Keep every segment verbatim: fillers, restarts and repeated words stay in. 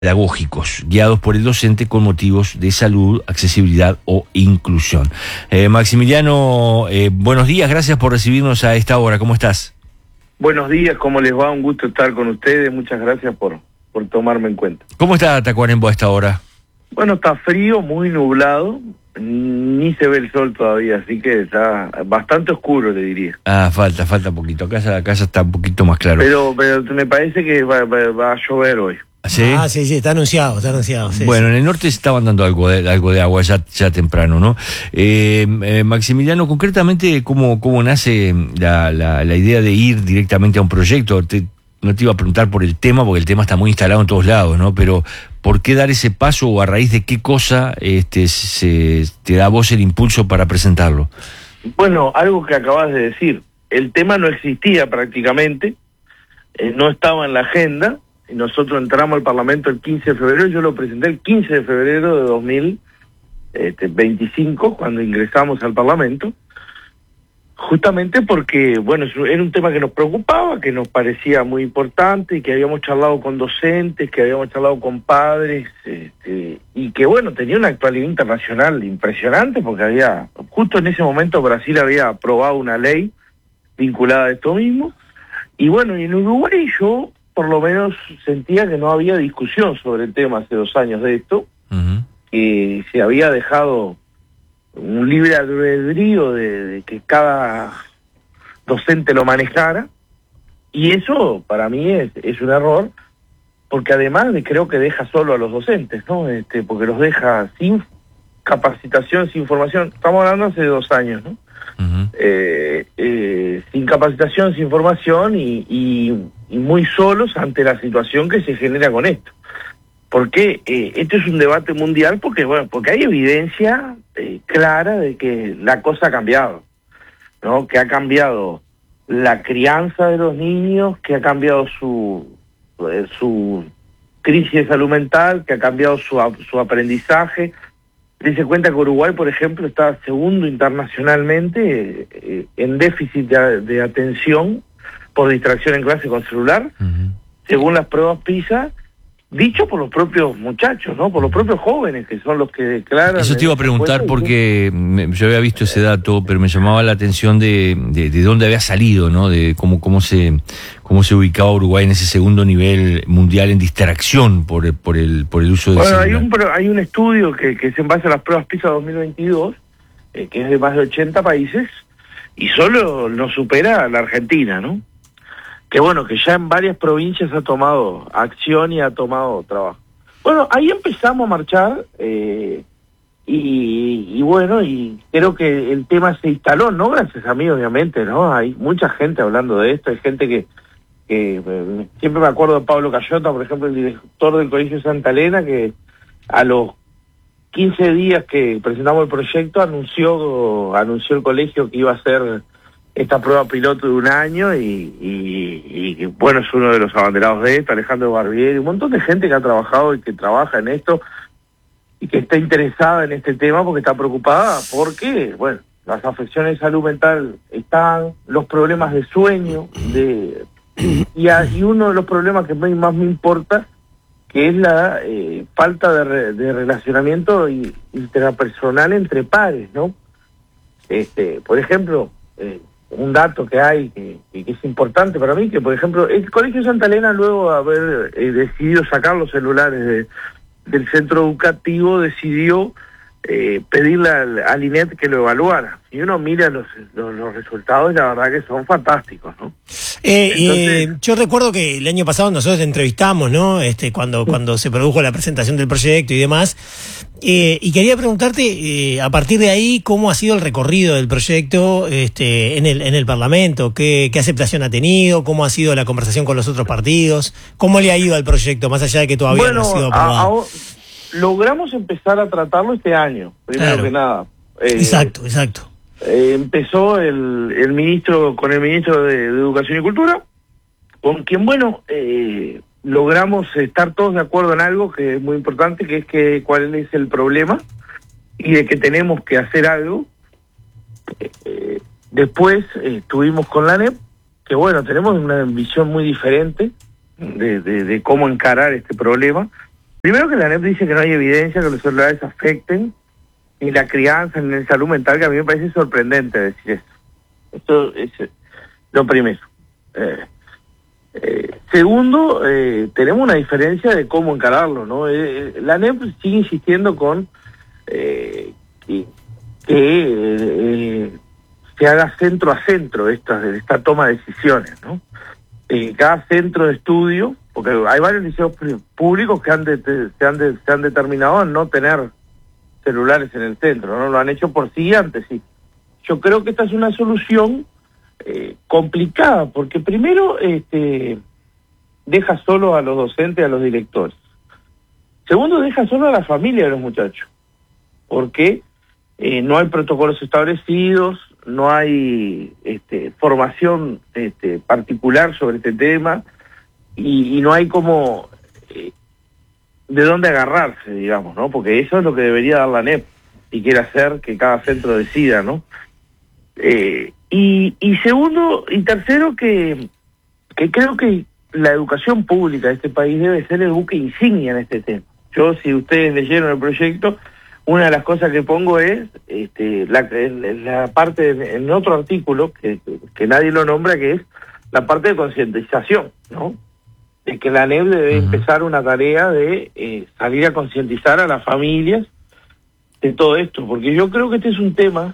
pedagógicos, guiados por el docente con motivos de salud, accesibilidad o inclusión. Eh, Maximiliano, eh, buenos días, gracias por recibirnos a esta hora, ¿cómo estás? Buenos días, ¿cómo les va? Un gusto estar con ustedes, muchas gracias por, por tomarme en cuenta. ¿Cómo está Tacuarembó a esta hora? Bueno, está frío, muy nublado, ni se ve el sol todavía, así que está bastante oscuro, le diría. Ah, falta, falta poquito, acá, acá está un poquito más claro. Pero, pero me parece que va, va, va a llover hoy. ¿Sí? Ah, sí, sí, está anunciado, está anunciado. Sí, bueno, sí. en el norte se estaban dando algo de, algo de agua ya, ya temprano, ¿no? Eh, eh, Maximiliano, concretamente, ¿cómo, cómo nace la, la, la idea de ir directamente a un proyecto? Te, no te iba a preguntar por el tema, porque el tema está muy instalado en todos lados, ¿no? Pero, ¿por qué dar ese paso o a raíz de qué cosa este, se, te da a vos el impulso para presentarlo? Bueno, algo que acabas de decir, el tema no existía prácticamente, eh, no estaba en la agenda. Nosotros entramos al Parlamento el quince de febrero, yo lo presenté el quince de febrero de dos mil veinticinco, cuando ingresamos al Parlamento, justamente porque, bueno, era un tema que nos preocupaba, que nos parecía muy importante, y que habíamos charlado con docentes, que habíamos charlado con padres, este, y que, bueno, tenía una actualidad internacional impresionante, porque había, justo en ese momento Brasil había aprobado una ley vinculada a esto mismo, y bueno, y en Uruguay yo por lo menos sentía que no había discusión sobre el tema hace dos años de esto, uh-huh. que se había dejado un libre albedrío de, de que cada docente lo manejara, y eso para mí es, es un error, porque además de, creo que deja solo a los docentes, ¿no? Este, porque los deja sin capacitación, sin formación. Estamos hablando hace dos años, ¿no? Uh-huh. eh, eh, sin capacitación, sin formación y, y, y muy solos ante la situación que se genera con esto. Porque eh, esto es un debate mundial, porque bueno, porque hay evidencia eh, clara de que la cosa ha cambiado, ¿no? Que ha cambiado la crianza de los niños, que ha cambiado su eh, su crisis de salud mental, que ha cambiado su, su aprendizaje. Dice cuenta que Uruguay, por ejemplo, está segundo internacionalmente eh, en déficit de, de atención por distracción en clase con celular, uh-huh. según las pruebas PISA, dicho por los propios muchachos, ¿no? Por los propios jóvenes, que son los que declaran. Eso te iba a preguntar porque me, yo había visto ese dato, pero me llamaba la atención de, de, de dónde había salido, ¿no? De cómo, cómo se cómo se ubicaba Uruguay en ese segundo nivel mundial en distracción por el, por el, por el uso de bueno, celular. Hay un, hay un estudio que, que es en base a las pruebas PISA dos mil veintidós, eh, que es de más de ochenta países, y solo nos supera a la Argentina, ¿no? Que bueno, que ya en varias provincias ha tomado acción y ha tomado trabajo. Bueno, ahí empezamos a marchar, eh, y, y bueno, y creo que el tema se instaló, no gracias a mí, obviamente, ¿no? Hay mucha gente hablando de esto, hay gente que, que eh, siempre me acuerdo de Pablo Cayota, por ejemplo, el director del Colegio Santa Elena, que a los quince días que presentamos el proyecto anunció, anunció el colegio que iba a hacer esta prueba piloto de un año y, y, y bueno, es uno de los abanderados de esto, Alejandro Barbieri, un montón de gente que ha trabajado y que trabaja en esto y que está interesada en este tema porque está preocupada porque, bueno, las afecciones de salud mental están, los problemas de sueño, de y, a, y uno de los problemas que más me importa, que es la eh, falta de, re, de relacionamiento interpersonal entre pares, ¿no? Este, por ejemplo, eh, un dato que hay que, que es importante para mí, que por ejemplo el Colegio Santa Elena, luego de haber eh, decidido sacar los celulares de, del centro educativo, decidió eh, pedirle al, al I N E T que lo evaluara. Y uno mira los, los, los resultados y la verdad que son fantásticos, ¿no? Eh, Entonces, eh, yo recuerdo que el año pasado nosotros entrevistamos, ¿no? Este, cuando, cuando se produjo la presentación del proyecto y demás. Eh, y quería preguntarte, eh, a partir de ahí, ¿cómo ha sido el recorrido del proyecto este, en el en el Parlamento? ¿Qué, ¿Qué aceptación ha tenido? ¿Cómo ha sido la conversación con los otros partidos? ¿Cómo le ha ido al proyecto, más allá de que todavía bueno, no ha sido aprobado? A, a, logramos empezar a tratarlo este año, primero claro. que nada. Eh, exacto, exacto. Eh, empezó el, el ministro con el ministro de, de Educación y Cultura, con quien, bueno... Eh, logramos estar todos de acuerdo en algo que es muy importante, que es que cuál es el problema y de que tenemos que hacer algo. Eh, después eh, estuvimos con la A N E P, que bueno, tenemos una visión muy diferente de, de, de cómo encarar este problema, Primero que la ANEP dice que no hay evidencia que los celulares afecten ni la crianza, ni la salud mental, que a mí me parece sorprendente decir eso. Esto es lo primero. Eh, eh, segundo, eh, tenemos una diferencia de cómo encararlo, ¿no? Eh, la ANEP sigue insistiendo con eh, que, que eh, se haga centro a centro esta, esta toma de decisiones, ¿no? Eh, cada centro de estudio, porque hay varios liceos públicos que han de, se, han de, se han determinado a no tener celulares en el centro, ¿no? Lo han hecho por sí antes, sí. Yo creo que esta es una solución eh, complicada, porque primero este, deja solo a los docentes, a los directores. Segundo, deja solo a la familia de los muchachos, porque eh, no hay protocolos establecidos, no hay este, formación este, particular sobre este tema, y, y no hay como eh, de dónde agarrarse, digamos, ¿no? Porque eso es lo que debería dar la ANEP, y quiere hacer que cada centro decida, ¿no? Eh, y, y segundo, y tercero, que, que creo que la educación pública de este país debe ser el buque insignia en este tema. Yo, si ustedes leyeron el proyecto, una de las cosas que pongo es este, la, la parte, en otro artículo, que, que nadie lo nombra, que es la parte de concientización, ¿no? De que la ANEP debe uh-huh. empezar una tarea de eh, salir a concientizar a las familias de todo esto, porque yo creo que este es un tema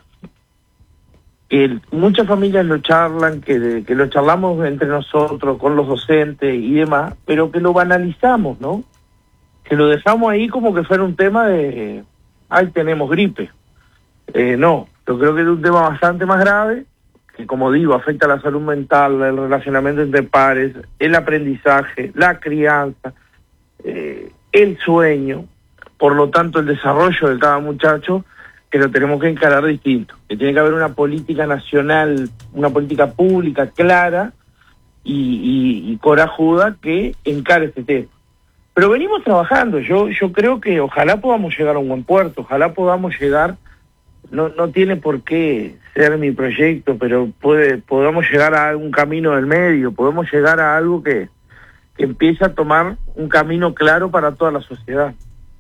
que muchas familias lo charlan, que, que lo charlamos entre nosotros, con los docentes y demás, pero que lo banalizamos, ¿no? Que lo dejamos ahí como que fuera un tema de, ay, tenemos gripe. Eh, no, yo creo que es un tema bastante más grave, que como digo, afecta a la salud mental, el relacionamiento entre pares, el aprendizaje, la crianza, eh, el sueño, por lo tanto el desarrollo de cada muchacho, que lo tenemos que encarar distinto, que tiene que haber una política nacional, una política pública clara y, y, y corajuda que encare este tema. Pero venimos trabajando, yo yo creo que ojalá podamos llegar a un buen puerto, ojalá podamos llegar, no no tiene por qué ser mi proyecto, pero puede podamos llegar a un camino del medio, podemos llegar a algo que, que empiece a tomar un camino claro para toda la sociedad.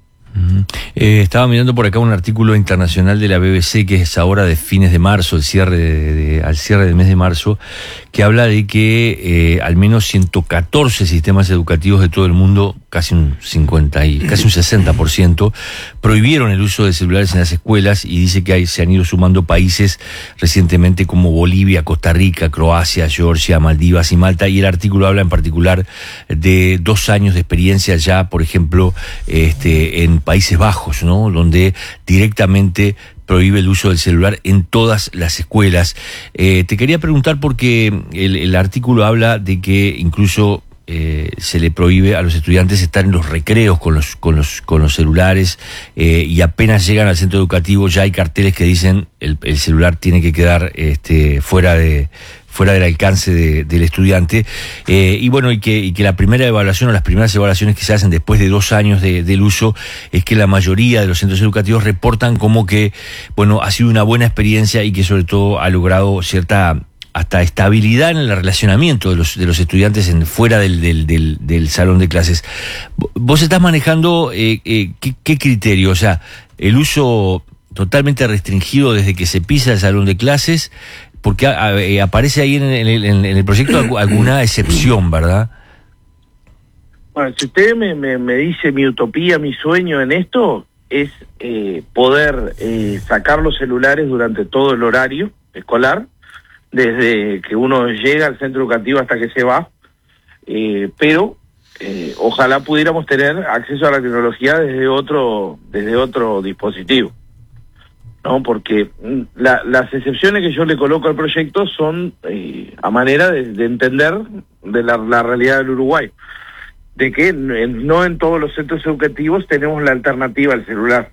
Eh, estaba mirando por acá un artículo internacional de la B B C, que es ahora de fines de marzo, el cierre de, de, al cierre del mes de marzo, que habla de que eh, al menos ciento catorce sistemas educativos de todo el mundo, casi un cincuenta y casi un sesenta por ciento, prohibieron el uso de celulares en las escuelas, y dice que hay, se han ido sumando países recientemente como Bolivia, Costa Rica, Croacia, Georgia, Maldivas y Malta, y el artículo habla en particular de dos años de experiencia ya, por ejemplo, este, en Países Bajos, ¿no? Donde directamente prohíbe el uso del celular en todas las escuelas. Eh, te quería preguntar porque el, el artículo habla de que incluso eh, se le prohíbe a los estudiantes estar en los recreos con los con los con los celulares, eh, y apenas llegan al centro educativo ya hay carteles que dicen el, el celular tiene que quedar este, fuera de fuera del alcance de, del estudiante, eh, y bueno, y que, y que la primera evaluación o las primeras evaluaciones que se hacen después de dos años de, del uso es que la mayoría de los centros educativos reportan como que, bueno, ha sido una buena experiencia y que sobre todo ha logrado cierta hasta estabilidad en el relacionamiento de los de los estudiantes en fuera del del, del, del salón de clases. Vos estás manejando eh, eh, ¿qué, qué criterio? O sea, el uso totalmente restringido desde que se pisa el salón de clases, porque a, a, aparece ahí en el, en el proyecto alguna excepción, ¿verdad? Bueno, si usted me, me, me dice mi utopía, mi sueño en esto, es eh, poder eh, sacar los celulares durante todo el horario escolar, desde que uno llega al centro educativo hasta que se va, eh, pero eh, ojalá pudiéramos tener acceso a la tecnología desde otro, desde otro dispositivo. No, porque la, las excepciones que yo le coloco al proyecto son eh, a manera de, de entender de la, la realidad del Uruguay, de que en, no en todos los centros educativos tenemos la alternativa al celular.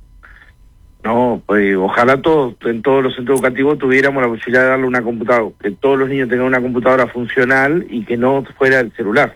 No, pues ojalá todos, en todos los centros educativos tuviéramos la posibilidad de darle una computadora, que todos los niños tengan una computadora funcional y que no fuera el celular.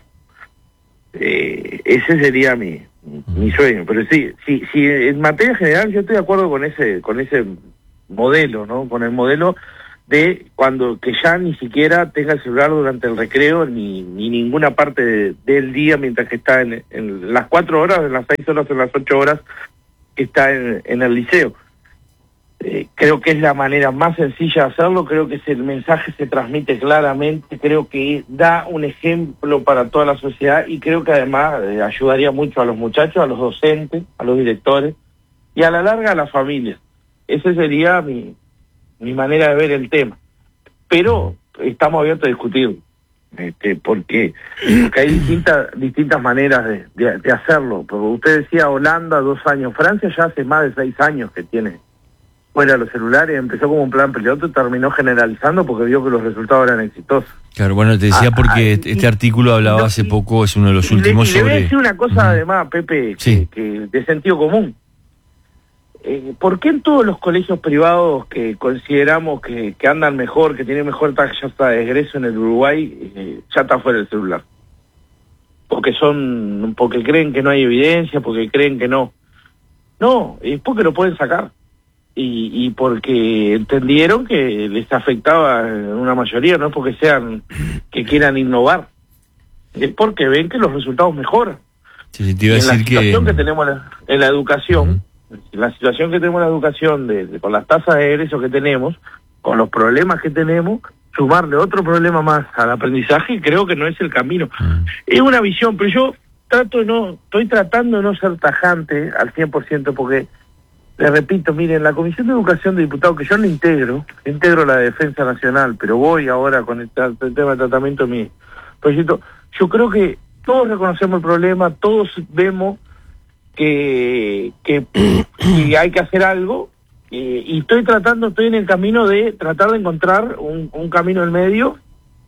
Eh, ese sería mi, mi sueño, pero sí, sí, sí, en materia general yo estoy de acuerdo con ese, con ese modelo, ¿no? Con el modelo de cuando que ya ni siquiera tenga el celular durante el recreo ni, ni ninguna parte de, del día mientras que está en, en las cuatro horas, en las seis horas, en las ocho horas que está en, en el liceo. Eh, creo que es la manera más sencilla de hacerlo, creo que el mensaje se transmite claramente, creo que da un ejemplo para toda la sociedad y creo que además eh, ayudaría mucho a los muchachos, a los docentes, a los directores y a la larga a las familias. Esa sería mi, mi manera de ver el tema. Pero estamos abiertos a discutir, este, porque, porque hay distintas distintas maneras de, de, de hacerlo. Porque usted decía Holanda, dos años, Francia ya hace más de seis años que tiene fuera los celulares, empezó como un plan piloto y terminó generalizando porque vio que los resultados eran exitosos. Claro, bueno, te decía ah, porque ah, este y, artículo hablaba no, hace poco, es uno de los y últimos le, y sobre... le voy a decir una cosa uh-huh. además, Pepe, sí. que, que de sentido común. Eh, ¿Por qué en todos los colegios privados que consideramos que, que andan mejor, que tienen mejor tasa de egreso en el Uruguay, eh, ya está fuera el celular? Porque son, porque creen que no hay evidencia, porque creen que no. No, es porque lo pueden sacar. Y, y porque entendieron que les afectaba en una mayoría, no es porque sean, que quieran innovar, es porque ven que los resultados mejoran. Sí, te iba a en la decir situación que... que tenemos en la, en la educación, uh-huh. en la situación que tenemos en la educación, de, de, con las tasas de egreso que tenemos, con los problemas que tenemos, sumarle otro problema más al aprendizaje, creo que no es el camino. Uh-huh. Es una visión, pero yo trato de no, estoy tratando de no ser tajante al cien por ciento porque... Le repito, miren, la Comisión de Educación de Diputados, que yo no integro, integro la Defensa Nacional, pero voy ahora con el, el tema de tratamiento de mi proyecto, yo creo que todos reconocemos el problema, todos vemos que, que, que hay que hacer algo, y, y estoy tratando, estoy en el camino de tratar de encontrar un, un camino en medio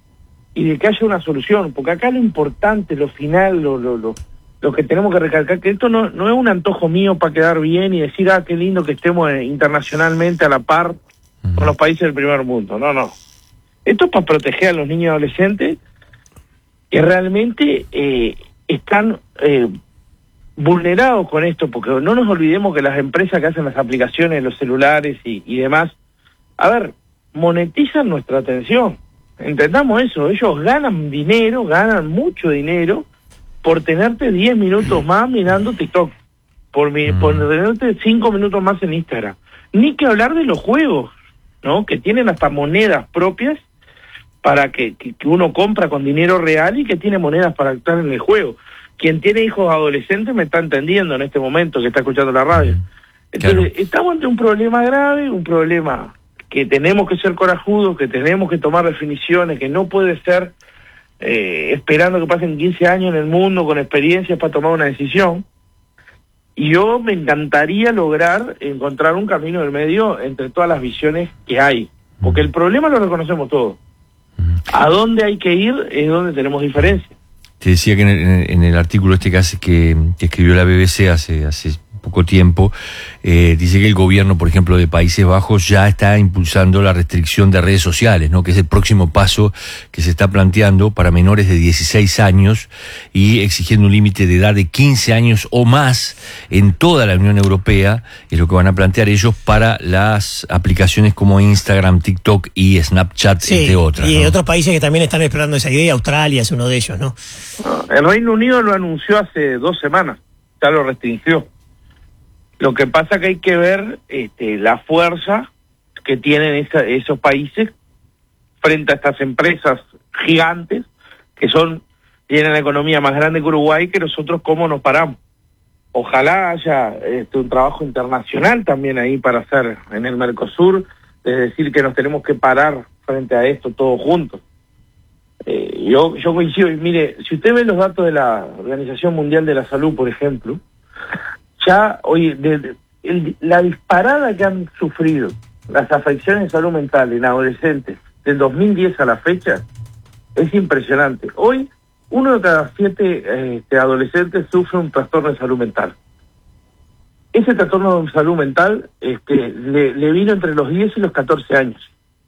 y de que haya una solución, porque acá lo importante, lo final, lo... lo, lo Lo que tenemos que recalcar, que esto no, no es un antojo mío para quedar bien y decir, ah, qué lindo que estemos internacionalmente a la par uh-huh. con los países del primer mundo. No, no. Esto es para proteger a los niños y adolescentes que realmente eh, están eh, vulnerados con esto, porque no nos olvidemos que las empresas que hacen las aplicaciones, los celulares y, y demás, a ver, monetizan nuestra atención. Entendamos eso, ellos ganan dinero, ganan mucho dinero, por tenerte diez minutos más mirando TikTok, por, mi, mm. por tenerte cinco minutos más en Instagram. Ni que hablar de los juegos, ¿no? Que tienen hasta monedas propias para que, que, que uno compra con dinero real y que tiene monedas para actuar en el juego. Quien tiene hijos adolescentes me está entendiendo en este momento, que está escuchando la radio. Entonces, claro. Estamos ante un problema grave, un problema que tenemos que ser corajudos, que tenemos que tomar definiciones, que no puede ser... Eh, esperando que pasen quince años en el mundo con experiencias para tomar una decisión. Y yo me encantaría lograr encontrar un camino del medio entre todas las visiones que hay, porque el problema lo reconocemos todos. A dónde hay que ir es donde tenemos diferencias. Te decía que en el, en el artículo este que, hace, que, que escribió la B B C hace, hace poco tiempo, eh, dice que el gobierno, por ejemplo, de Países Bajos ya está impulsando la restricción de redes sociales, ¿no? Que es el próximo paso que se está planteando para menores de dieciséis años y exigiendo un límite de edad de quince años o más en toda la Unión Europea, es lo que van a plantear ellos para las aplicaciones como Instagram, TikTok y Snapchat, sí, entre otras. Y ¿no? otros países que también están explorando esa idea, Australia es uno de ellos, ¿no? El Reino Unido lo anunció hace dos semanas, ya lo restringió. Lo que pasa que hay que ver este, la fuerza que tienen esa, esos países frente a estas empresas gigantes que son tienen la economía más grande que Uruguay, que nosotros cómo nos paramos. Ojalá haya este, un trabajo internacional también ahí para hacer en el Mercosur, es decir, que nos tenemos que parar frente a esto todos juntos. Eh, yo, yo coincido, y mire, si usted ve los datos de la Organización Mundial de la Salud, por ejemplo, ya hoy de, de, el, la disparada que han sufrido las afecciones de salud mental en adolescentes del dos mil diez a la fecha es impresionante. Hoy uno de cada siete este, adolescentes sufre un trastorno de salud mental. Ese trastorno de salud mental este, le, le vino entre los diez y los catorce años.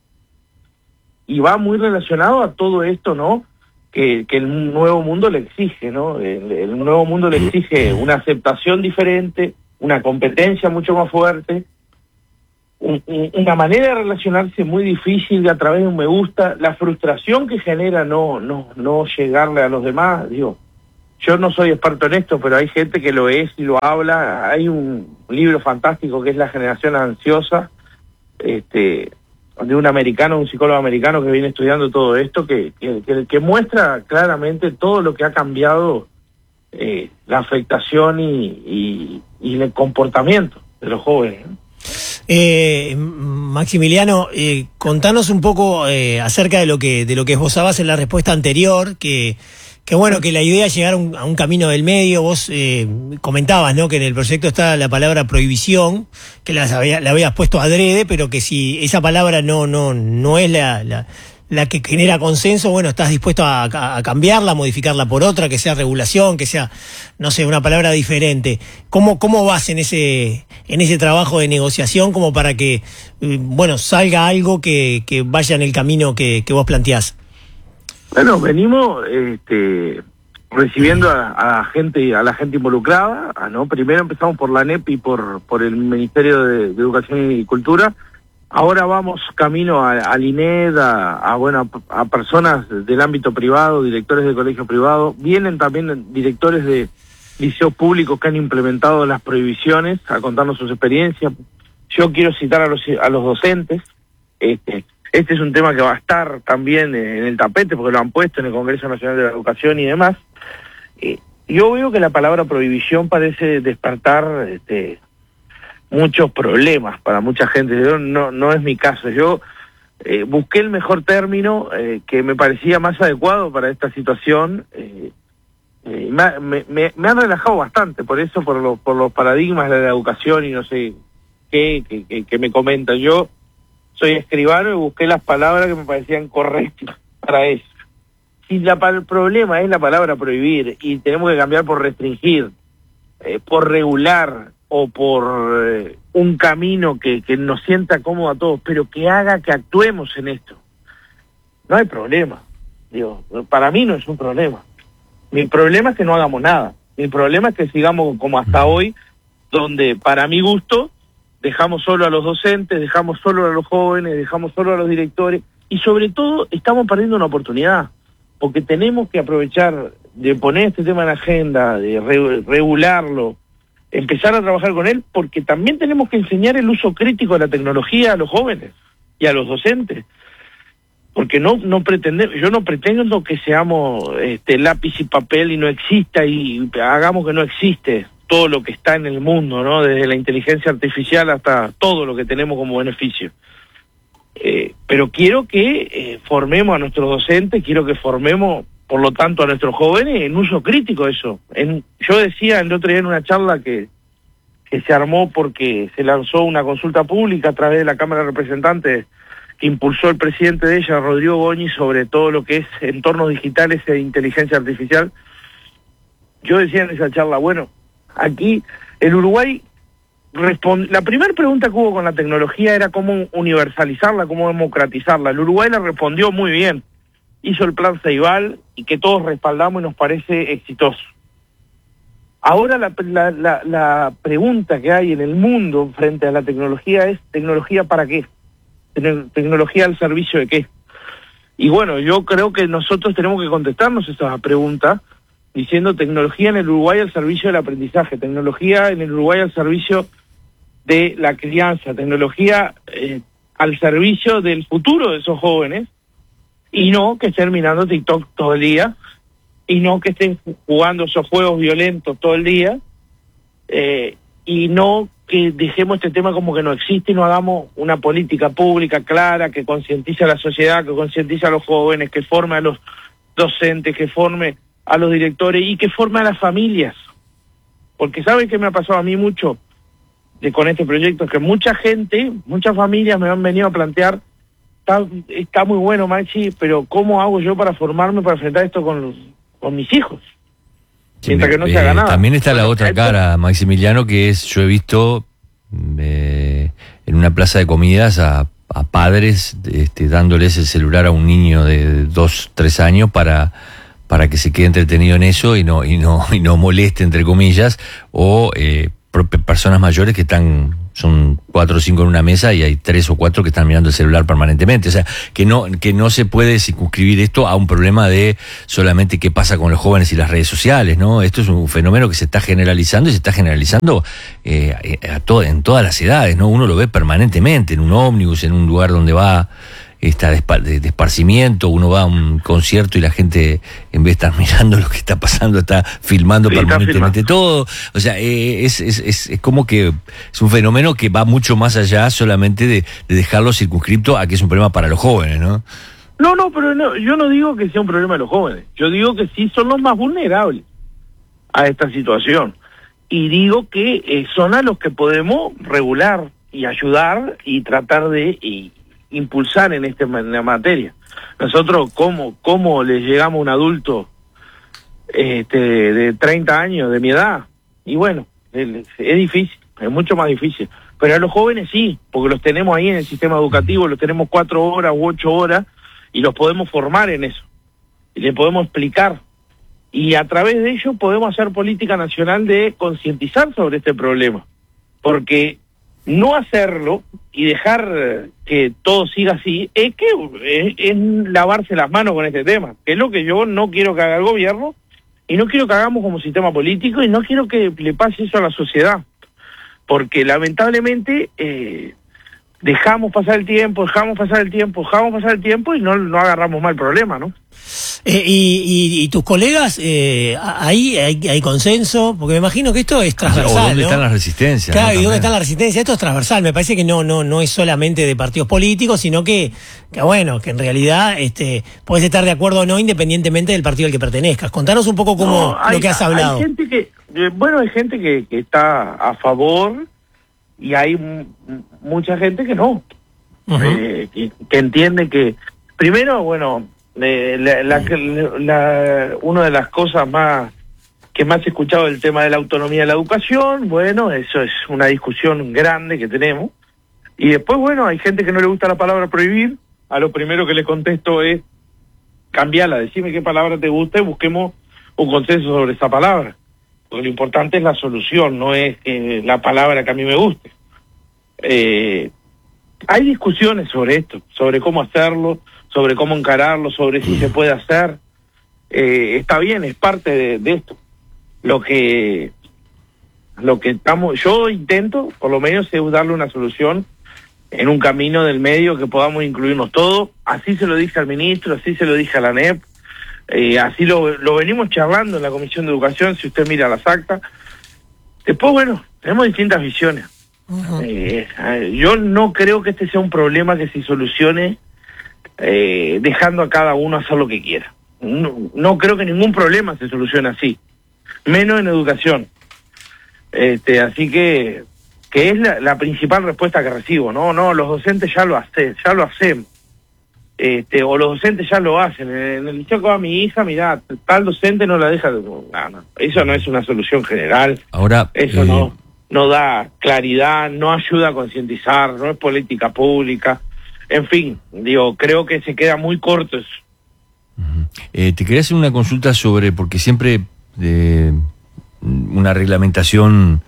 Y va muy relacionado a todo esto, ¿no? Que, que el nuevo mundo le exige, ¿no? El, el nuevo mundo le exige una aceptación diferente, una competencia mucho más fuerte, un, un, una manera de relacionarse muy difícil a través de un me gusta, la frustración que genera no, no, no llegarle a los demás. Digo, yo no soy experto en esto, pero hay gente que lo es y lo habla. Hay un libro fantástico que es La generación ansiosa, este, de un americano, un psicólogo americano que viene estudiando todo esto, que, que, que, que muestra claramente todo lo que ha cambiado eh, la afectación y, y, y el comportamiento de los jóvenes, ¿no? Eh, Maximiliano, eh, contanos un poco eh, acerca de lo que de lo que esbozabas en la respuesta anterior, que que bueno, que la idea es llegar a un, a un camino del medio. Vos eh, comentabas, ¿no?, que en el proyecto está la palabra prohibición, que la, había, la habías puesto adrede, pero que si esa palabra no no no es la, la, la que genera consenso, bueno, estás dispuesto a, a, a cambiarla, a modificarla por otra, que sea regulación, que sea, no sé, una palabra diferente. ¿Cómo, cómo vas en ese en ese trabajo de negociación como para que, bueno, salga algo que, que vaya en el camino que, que vos planteás? Bueno, venimos este, recibiendo a, a gente, a la gente involucrada, a, ¿no? Primero empezamos por la N E P y por, por el Ministerio de, de Educación y Cultura. Ahora vamos camino a, al I N E D, a, a, bueno, a, a personas del ámbito privado, directores de colegios privados. Vienen también directores de liceos públicos que han implementado las prohibiciones a contarnos sus experiencias. Yo quiero citar a los, a los docentes. Este, este es un tema que va a estar también en el tapete porque lo han puesto en el Congreso Nacional de la Educación y demás. Eh, yo veo que la palabra prohibición parece despertar este, muchos problemas para mucha gente. Yo, no, no es mi caso. Yo eh, busqué el mejor término eh, que me parecía más adecuado para esta situación. Eh, eh, me, me, me han relajado bastante por eso, por, lo, por los paradigmas de la educación y no sé qué que, que, que me comentan. Yo soy escribano y busqué las palabras que me parecían correctas para eso. Si la, el problema es la palabra prohibir y tenemos que cambiar por restringir, eh, por regular o por eh, un camino que, que nos sienta cómodo a todos, pero que haga que actuemos en esto, no hay problema. Digo, para mí no es un problema. Mi problema es que no hagamos nada. Mi problema es que sigamos como hasta hoy, donde para mi gusto dejamos solo a los docentes, dejamos solo a los jóvenes, dejamos solo a los directores y sobre todo estamos perdiendo una oportunidad, porque tenemos que aprovechar de poner este tema en la agenda, de re regularlo, empezar a trabajar con él, porque también tenemos que enseñar el uso crítico de la tecnología a los jóvenes y a los docentes, porque no no pretendemos, yo no pretendo que seamos este lápiz y papel y no exista y hagamos que no existe todo lo que está en el mundo, ¿no? Desde la inteligencia artificial hasta todo lo que tenemos como beneficio. Eh, pero quiero que eh, formemos a nuestros docentes, quiero que formemos, por lo tanto, a nuestros jóvenes en uso crítico de eso. En, yo decía el otro día en una charla que, que se armó porque se lanzó una consulta pública a través de la Cámara de Representantes que impulsó el presidente de ella, Rodrigo Goñi, sobre todo lo que es entornos digitales e inteligencia artificial. Yo decía en esa charla, bueno, aquí el Uruguay responde, la primera pregunta que hubo con la tecnología era cómo universalizarla, cómo democratizarla. El Uruguay la respondió muy bien, hizo el plan Ceibal y que todos respaldamos y nos parece exitoso. Ahora la, la, la, la pregunta que hay en el mundo frente a la tecnología es, ¿tecnología para qué? ¿Tecnología al servicio de qué? Y bueno, yo creo que nosotros tenemos que contestarnos esa pregunta diciendo tecnología en el Uruguay al servicio del aprendizaje, tecnología en el Uruguay al servicio de la crianza, tecnología eh, al servicio del futuro de esos jóvenes, y no que estén mirando TikTok todo el día, y no que estén jugando esos juegos violentos todo el día, eh, y no que dejemos este tema como que no existe y no hagamos una política pública clara que concientice a la sociedad, que concientice a los jóvenes, que forme a los docentes, que forme a los directores y que forme a las familias. Porque ¿saben qué me ha pasado a mí mucho de, con este proyecto? Que mucha gente, muchas familias me han venido a plantear, está, está muy bueno, Maxi, pero ¿cómo hago yo para formarme, para enfrentar esto con, los, con mis hijos? Sí, mientras que no se haga eh, nada. También está bueno, la otra esto... cara, Maximiliano, que es, yo he visto eh, en una plaza de comidas a, a padres este, dándoles el celular a un niño de dos, tres años para... para que se quede entretenido en eso y no y no y no moleste, entre comillas, o eh, personas mayores que están son cuatro o cinco en una mesa y hay tres o cuatro que están mirando el celular permanentemente. O sea, que no, que no se puede circunscribir esto a un problema de solamente qué pasa con los jóvenes y las redes sociales, ¿no? Esto es un fenómeno que se está generalizando y se está generalizando eh, a to- en todas las edades, ¿no? Uno lo ve permanentemente, en un ómnibus, en un lugar donde va está de, de, de esparcimiento, uno va a un concierto y la gente, en vez de estar mirando lo que está pasando, está filmando sí, permanentemente está todo. O sea, eh, es, es, es, es como que es un fenómeno que va mucho más allá solamente de, de dejarlo circunscripto a que es un problema para los jóvenes, ¿no? No, no, pero no, yo no digo que sea un problema de los jóvenes. Yo digo que sí son los más vulnerables a esta situación. Y digo que eh, son a los que podemos regular y ayudar y tratar de... Y, impulsar en esta en la materia. Nosotros, ¿cómo, cómo le llegamos a un adulto este, de treinta años, de mi edad? Y bueno, es, es difícil, es mucho más difícil. Pero a los jóvenes sí, porque los tenemos ahí en el sistema educativo, los tenemos cuatro horas u ocho horas y los podemos formar en eso. Y les podemos explicar. Y a través de ello podemos hacer política nacional de concientizar sobre este problema. Porque no hacerlo y dejar que todo siga así es que es, es lavarse las manos con este tema, que es lo que yo no quiero que haga el gobierno y no quiero que hagamos como sistema político y no quiero que le pase eso a la sociedad, porque lamentablemente eh, dejamos pasar el tiempo, dejamos pasar el tiempo, dejamos pasar el tiempo y no, no agarramos mal el problema, ¿no? Eh, y, y, y tus colegas, eh, ahí hay, hay consenso, porque me imagino que esto es transversal, o ¿dónde ¿no? están las resistencias? Claro, ¿no? ¿y dónde está la resistencia? Esto es transversal, me parece que no no no es solamente de partidos políticos, sino que, que bueno, que en realidad este puedes estar de acuerdo o no independientemente del partido al que pertenezcas. Contanos un poco cómo no, hay, lo que has hablado. Hay gente que, eh, bueno, hay gente que, que está a favor y hay m- mucha gente que no, uh-huh. eh, que, que entiende que, primero, bueno... Eh, la, la, la, una de las cosas más que más he escuchado el tema de la autonomía de la educación, bueno, eso es una discusión grande que tenemos. Y después, bueno, hay gente que no le gusta la palabra prohibir. A lo primero que le contesto es cambiarla, decime qué palabra te gusta y busquemos un consenso sobre esa palabra. Porque lo importante es la solución, no es eh, la palabra que a mí me guste. Eh, hay discusiones sobre esto, sobre cómo hacerlo, sobre cómo encararlo, sobre si se puede hacer. Eh, está bien, es parte de, de esto. Lo que lo que estamos, yo intento, por lo menos, es darle una solución en un camino del medio que podamos incluirnos todos. Así se lo dije al ministro, así se lo dije a la A N E P, eh, así lo, lo venimos charlando en la Comisión de Educación, si usted mira las actas. Después, bueno, tenemos distintas visiones. Uh-huh. eh, yo no creo que este sea un problema que se solucione Eh, dejando a cada uno hacer lo que quiera. No, no creo que ningún problema se solucione así, menos en educación. Este, así que que es la, la principal respuesta que recibo. No, no, los docentes ya lo hacen, ya lo hacen. Este, o los docentes ya lo hacen. En el liceo que va mi hija, mirá, tal docente no la deja. No, no, eso no es una solución general. Ahora, eso eh... no, no da claridad, no ayuda a concientizar, no es política pública. En fin, digo, creo que se queda muy corto eso. Uh-huh. Eh, te quería hacer una consulta sobre, porque siempre eh, una reglamentación,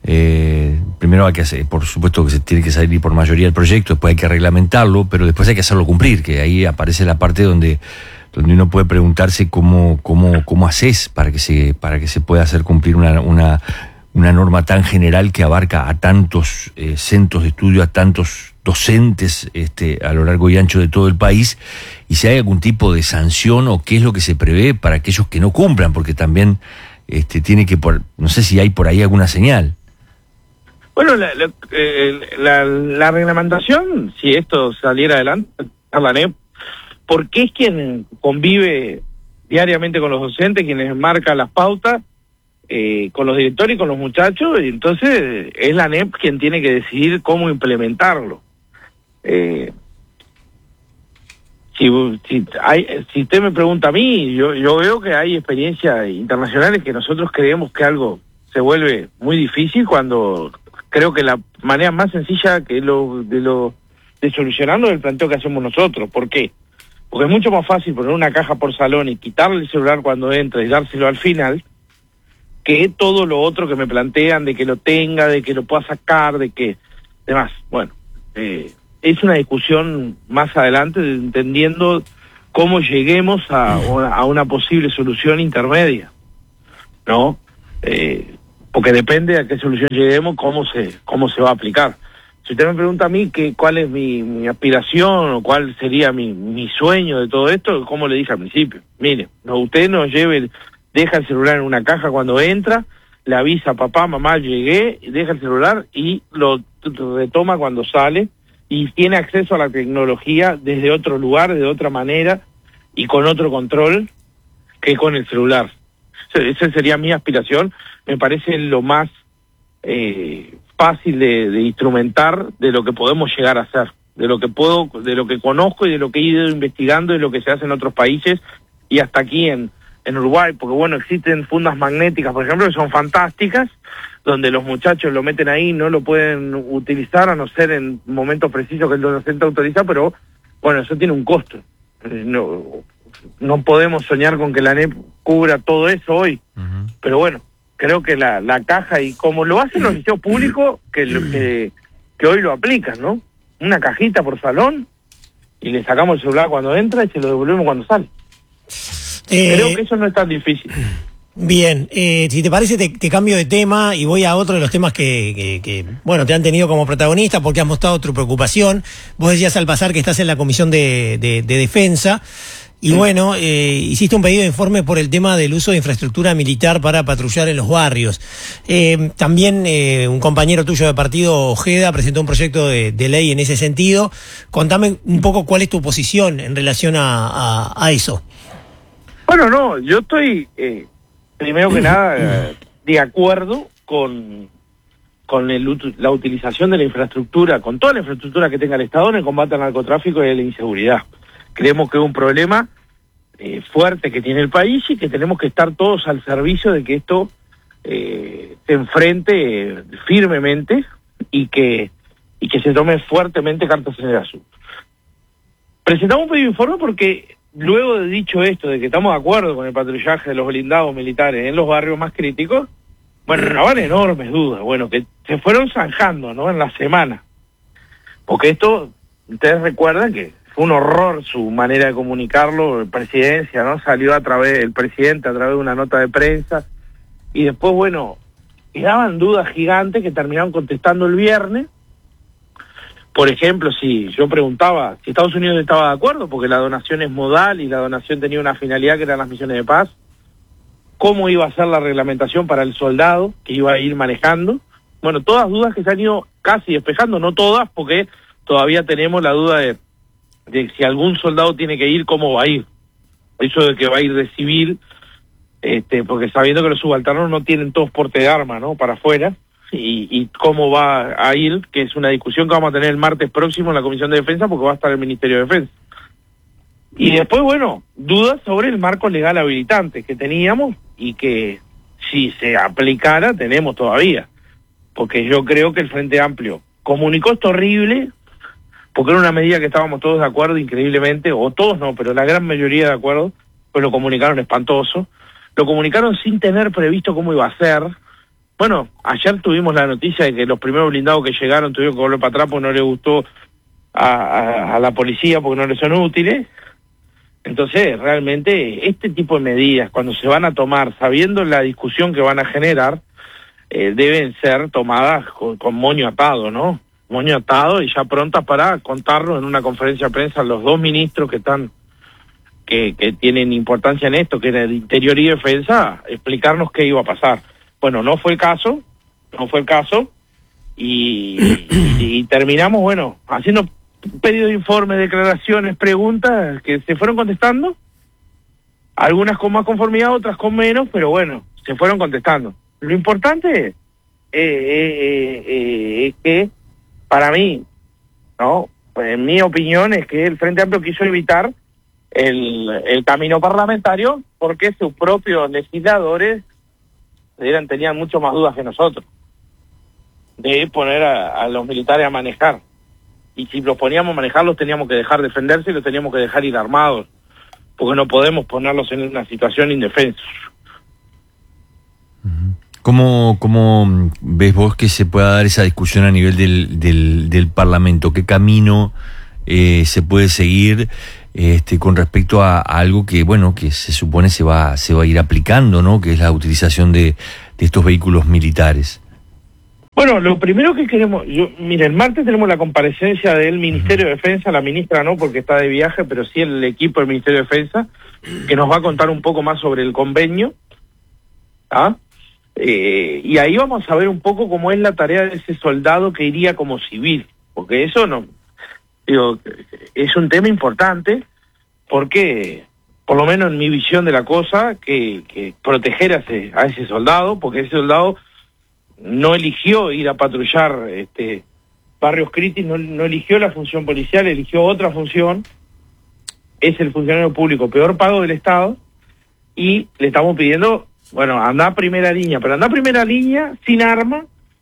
eh, primero hay que hacer, por supuesto que se tiene que salir por mayoría el proyecto, después hay que reglamentarlo, pero después hay que hacerlo cumplir, que ahí aparece la parte donde donde uno puede preguntarse cómo cómo cómo haces para que se para que se pueda hacer cumplir una una una norma tan general que abarca a tantos eh, centros de estudio, a tantos docentes este, a lo largo y ancho de todo el país, y si hay algún tipo de sanción o qué es lo que se prevé para aquellos que no cumplan, porque también este, tiene que, por, no sé si hay por ahí alguna señal. Bueno, la, la, eh, la, la reglamentación, si esto saliera adelante, a la A N E P, porque es quien convive diariamente con los docentes, quienes marcan las pautas, Eh, con los directores y con los muchachos, y entonces es la A N E P quien tiene que decidir cómo implementarlo. Eh, si, si, hay, si usted me pregunta a mí, yo, yo veo que hay experiencias internacionales que nosotros creemos que algo se vuelve muy difícil cuando creo que la manera más sencilla que lo de lo de solucionarlo es el planteo que hacemos nosotros. ¿Por qué? Porque es mucho más fácil poner una caja por salón y quitarle el celular cuando entra y dárselo al final, que todo lo otro que me plantean de que lo tenga, de que lo pueda sacar, de que demás. Bueno, eh, es una discusión más adelante, entendiendo cómo lleguemos a una, a una posible solución intermedia, ¿no? Eh, porque depende a qué solución lleguemos, cómo se cómo se va a aplicar. Si usted me pregunta a mí que, cuál es mi, mi aspiración o cuál sería mi, mi sueño de todo esto, como le dije al principio, mire, no, usted nos lleve, deja el celular en una caja cuando entra, le avisa a papá, mamá, llegué, deja el celular y lo retoma cuando sale, y tiene acceso a la tecnología desde otro lugar, de otra manera y con otro control que con el celular. Esa sería mi aspiración. Me parece lo más eh, fácil de, de instrumentar de lo que podemos llegar a hacer, de lo que puedo, de lo que conozco y de lo que he ido investigando, de lo que se hace en otros países y hasta aquí en, en Uruguay, porque bueno, existen fundas magnéticas, por ejemplo, que son fantásticas, donde los muchachos lo meten ahí, no lo pueden utilizar a no ser en momentos precisos que el docente autoriza, pero bueno, eso tiene un costo. No, no podemos soñar con que la A N E P cubra todo eso hoy, uh-huh. Pero bueno, creo que la, la caja, y como lo hacen los liceos públicos, que, que, que hoy lo aplican, ¿no? Una cajita por salón, y le sacamos el celular cuando entra y se lo devolvemos cuando sale. Eh, creo que eso no es tan difícil. Bien, eh, si te parece te, te cambio de tema y voy a otro de los temas que, que, que, bueno, te han tenido como protagonista porque has mostrado tu preocupación. Vos decías al pasar que estás en la Comisión de, de, de Defensa y sí. bueno, eh, hiciste un pedido de informe por el tema del uso de infraestructura militar para patrullar en los barrios. Eh, también eh, un compañero tuyo de partido, Ojeda, presentó un proyecto de, de ley en ese sentido. Contame un poco cuál es tu posición en relación a, a, a eso. Bueno, no, yo estoy... Eh... primero que nada, de acuerdo con, con el, la utilización de la infraestructura, con toda la infraestructura que tenga el Estado en el combate al narcotráfico y a la inseguridad. Creemos que es un problema eh, fuerte que tiene el país y que tenemos que estar todos al servicio de que esto eh, se enfrente eh, firmemente y que, y que se tome fuertemente cartas en el asunto. Presentamos un pedido de informe porque... luego de dicho esto, de que estamos de acuerdo con el patrullaje de los blindados militares en los barrios más críticos, bueno, no van enormes dudas, bueno, que se fueron zanjando, ¿no?, en la semana. Porque esto, ustedes recuerdan que fue un horror su manera de comunicarlo, presidencia, ¿no? Salió a través, el presidente a través de una nota de prensa, y después, bueno, quedaban dudas gigantes que terminaron contestando el viernes. Por ejemplo, si yo preguntaba si Estados Unidos estaba de acuerdo, porque la donación es modal y la donación tenía una finalidad que eran las misiones de paz, ¿cómo iba a ser la reglamentación para el soldado que iba a ir manejando? Bueno, todas dudas que se han ido casi despejando, no todas, porque todavía tenemos la duda de, de si algún soldado tiene que ir, ¿cómo va a ir? Eso de que va a ir de civil, este, porque sabiendo que los subalternos no tienen todos porte de arma, ¿no?, para afuera. Y, y cómo va a ir, que es una discusión que vamos a tener el martes próximo en la Comisión de Defensa, porque va a estar el Ministerio de Defensa. Y después, bueno, dudas sobre el marco legal habilitante que teníamos y que si se aplicara tenemos todavía, porque yo creo que el Frente Amplio comunicó esto horrible, porque era una medida que estábamos todos de acuerdo increíblemente, o todos no, pero la gran mayoría de acuerdo, pues lo comunicaron espantoso, lo comunicaron sin tener previsto cómo iba a ser. Bueno, ayer tuvimos la noticia de que los primeros blindados que llegaron tuvieron que volver para atrás porque no les gustó a, a, a la policía porque no les son útiles. Entonces, realmente, este tipo de medidas, cuando se van a tomar, sabiendo la discusión que van a generar, eh, deben ser tomadas con, con moño atado, ¿no? Moño atado y ya prontas para contarnos en una conferencia de prensa los dos ministros que están, que, que tienen importancia en esto, que era de Interior y Defensa, explicarnos qué iba a pasar. Bueno, no fue el caso, no fue el caso, y, y, y terminamos, bueno, haciendo pedido de informes, declaraciones, preguntas que se fueron contestando, algunas con más conformidad, otras con menos, pero bueno, se fueron contestando. Lo importante eh, eh, eh, es que, para mí, ¿no?, pues en mi opinión, es que el Frente Amplio quiso evitar el, el camino parlamentario porque sus propios legisladores eran, tenían mucho más dudas que nosotros de poner a, a los militares a manejar, y si los poníamos a manejar los teníamos que dejar defenderse y los teníamos que dejar ir armados, porque no podemos ponerlos en una situación indefensa. ¿Cómo, ¿Cómo ves vos que se pueda dar esa discusión a nivel del, del, del Parlamento? ¿Qué camino eh, se puede seguir este, con respecto a, a algo que, bueno, que se supone se va, se va a ir aplicando, ¿no? Que es la utilización de, de estos vehículos militares. Bueno, lo primero que queremos, yo, mire, el martes tenemos la comparecencia del Ministerio de Defensa, la ministra no porque está de viaje, pero sí el equipo del Ministerio de Defensa, que nos va a contar un poco más sobre el convenio, ¿ah? Eh, y ahí vamos a ver un poco cómo es la tarea de ese soldado que iría como civil, porque eso no, digo, es un tema importante, porque, por lo menos en mi visión de la cosa, que, que proteger a ese, a ese soldado, porque ese soldado no eligió ir a patrullar este, barrios críticos, no, no eligió la función policial, eligió otra función, es el funcionario público peor pago del Estado, y le estamos pidiendo, bueno, anda a primera línea, pero anda a primera línea sin arma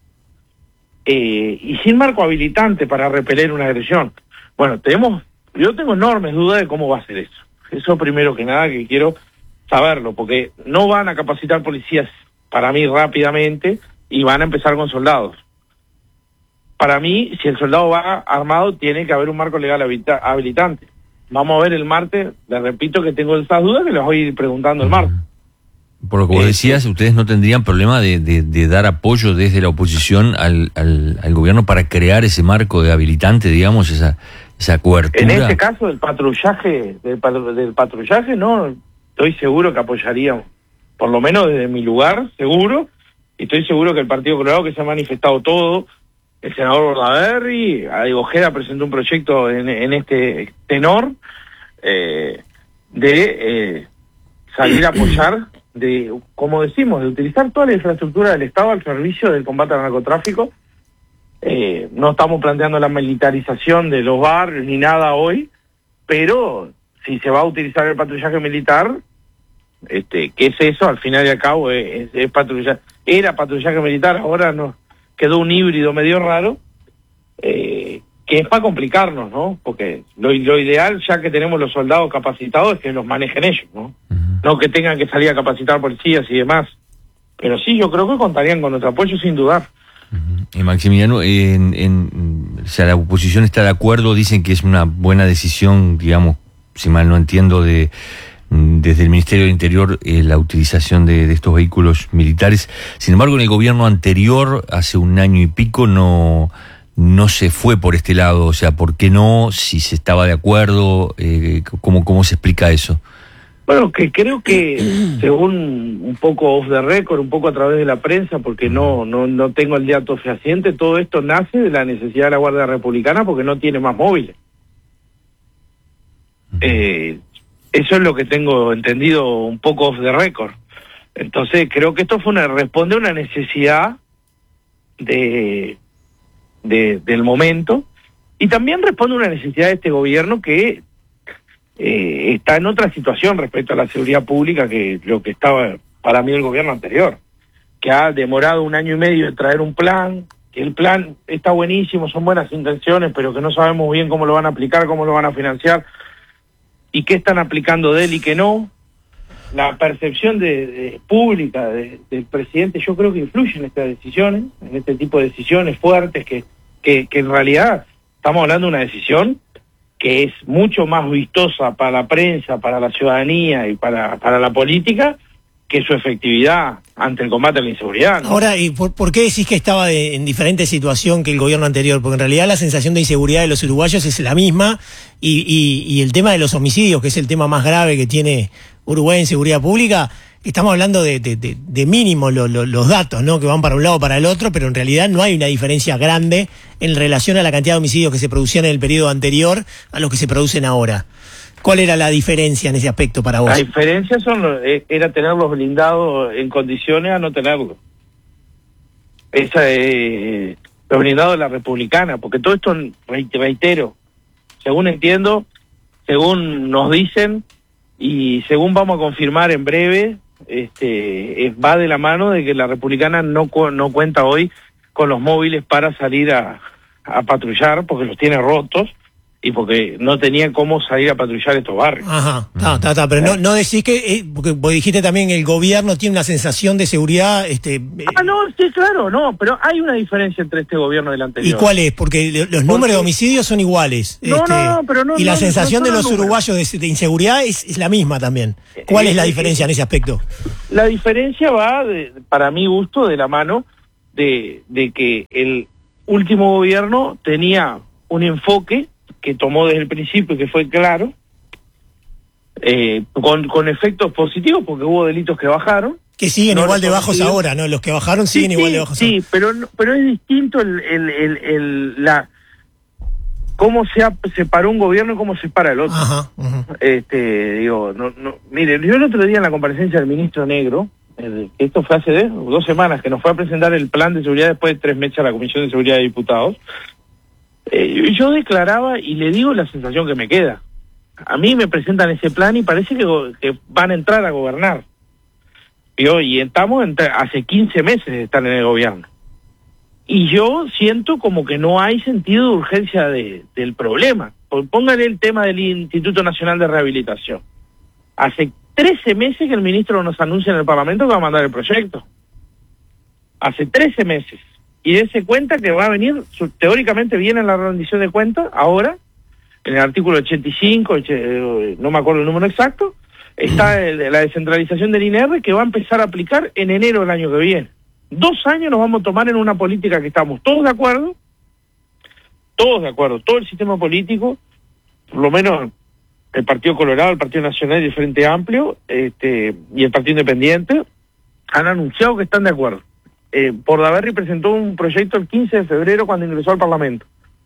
eh, y sin marco habilitante para repeler una agresión. Bueno, tenemos, yo tengo enormes dudas de cómo va a ser eso. Eso primero que nada que quiero saberlo, porque no van a capacitar policías para mí rápidamente y van a empezar con soldados. Para mí, si el soldado va armado, tiene que haber un marco legal habilita- habilitante. Vamos a ver el martes, les repito que tengo esas dudas que les voy a ir preguntando el martes. Por lo que vos decías, ustedes no tendrían problema de, de, de dar apoyo desde la oposición al, al, al gobierno para crear ese marco de habilitante, digamos, esa, esa cobertura. En este caso, del patrullaje, del, patru- del patrullaje, no, estoy seguro que apoyaríamos, por lo menos desde mi lugar, seguro, y estoy seguro que el Partido Colorado, que se ha manifestado todo, el senador Bordaberry, Diego Ojeda presentó un proyecto en, en este tenor, eh, de eh, salir a apoyar, de, como decimos, de utilizar toda la infraestructura del Estado al servicio del combate al narcotráfico. Eh, no estamos planteando la militarización de los barrios ni nada hoy, pero si se va a utilizar el patrullaje militar, este, ¿qué es eso? Al final y al cabo es, es, es patrullaje, era patrullaje militar, ahora no, quedó un híbrido medio raro, eh, que es para complicarnos, ¿no? Porque lo, lo ideal, ya que tenemos los soldados capacitados, es que los manejen ellos, ¿no? Uh-huh. No que tengan que salir a capacitar policías y demás. Pero sí, yo creo que contarían con nuestro apoyo sin dudar. Uh-huh. Y Maximiliano, en, en, o sea, la oposición está de acuerdo, dicen que es una buena decisión, digamos, si mal no entiendo, de desde el Ministerio del Interior eh, la utilización de, de estos vehículos militares. Sin embargo, en el gobierno anterior, hace un año y pico, no no se fue por este lado. O sea, ¿por qué no? Si se estaba de acuerdo, eh, ¿cómo, cómo se explica eso? Bueno, que creo que según un poco off the record, un poco a través de la prensa, porque no no no tengo el dato fehaciente, todo esto nace de la necesidad de la Guardia Republicana porque no tiene más móviles. Eh, eso es lo que tengo entendido un poco off the record. Entonces creo que esto fue una responde a una necesidad de, de del momento y también responde a una necesidad de este gobierno que Eh, está en otra situación respecto a la seguridad pública que lo que estaba para mí el gobierno anterior, que ha demorado un año y medio en traer un plan, que el plan está buenísimo, son buenas intenciones, pero que no sabemos bien cómo lo van a aplicar, cómo lo van a financiar, y qué están aplicando de él y qué no. La percepción de, de pública de, del presidente yo creo que influye en estas decisiones, en este tipo de decisiones fuertes, que, que, que en realidad estamos hablando de una decisión que es mucho más vistosa para la prensa, para la ciudadanía y para, para la política, que su efectividad ante el combate a la inseguridad, ¿no? Ahora, ¿y por, por qué decís que estaba de, en diferente situación que el gobierno anterior? Porque en realidad la sensación de inseguridad de los uruguayos es la misma, y, y, y el tema de los homicidios, que es el tema más grave que tiene Uruguay en seguridad pública, estamos hablando de, de, de, de mínimo lo, lo, los datos, ¿no? Que van para un lado o para el otro, pero en realidad no hay una diferencia grande en relación a la cantidad de homicidios que se producían en el periodo anterior a los que se producen ahora. ¿Cuál era la diferencia en ese aspecto para vos? La diferencia son, era tenerlos blindados en condiciones a no tenerlos. Esa es los blindados de la Republicana, porque todo esto, reitero, según entiendo, según nos dicen y según vamos a confirmar en breve, este es, va de la mano de que la Republicana no no cuenta hoy con los móviles para salir a, a patrullar porque los tiene rotos y porque no tenían cómo salir a patrullar estos barrios. Ajá, está, está, está, pero no, no decís que, eh, porque vos dijiste también el gobierno tiene una sensación de seguridad. Este, eh, ah, no, sí, claro, no, pero hay una diferencia entre este gobierno y el anterior. ¿Y cuál es? Porque los porque... números de homicidios son iguales. No, este, no, no, pero no. Y la no, sensación no, no, de los números. uruguayos de, de inseguridad es, es la misma también. ¿Cuál eh, es la diferencia eh, en ese aspecto? La diferencia va, de, para mi gusto, de la mano de, de que el último gobierno tenía un enfoque que tomó desde el principio y que fue claro, eh, con, con efectos positivos, porque hubo delitos que bajaron. Que siguen no igual de bajos ahora, ¿no? Los que bajaron siguen sí, igual sí, de bajos sí, ahora. Sí, pero, pero es distinto el, el, el, el, la cómo se ha, separó un gobierno y cómo se separa el otro. Ajá, ajá. Este, digo, no, no, mire, yo el otro día en la comparecencia del ministro Negro, el, esto fue hace de, dos semanas, que nos fue a presentar el plan de seguridad después de tres meses a la Comisión de Seguridad de Diputados, eh, yo declaraba y le digo la sensación que me queda. A mí me presentan ese plan y parece que, que van a entrar a gobernar. Y hoy estamos entre, hace quince meses de estar en el gobierno. Y yo siento como que no hay sentido de urgencia de, del problema. Póngale el tema del Instituto Nacional de Rehabilitación. Hace trece meses que el ministro nos anuncia en el Parlamento que va a mandar el proyecto. Hace trece meses. Y dése cuenta que va a venir, teóricamente viene en la rendición de cuentas, ahora, en el artículo ochenta y cinco, no me acuerdo el número exacto, está el, la descentralización del I N R que va a empezar a aplicar en enero del año que viene. Dos años nos vamos a tomar en una política que estamos todos de acuerdo, todos de acuerdo, todo el sistema político, por lo menos el Partido Colorado, el Partido Nacional y el Frente Amplio, este, y el Partido Independiente, han anunciado que están de acuerdo. Eh, Pordaberry presentó un proyecto el quince de febrero cuando ingresó al Parlamento.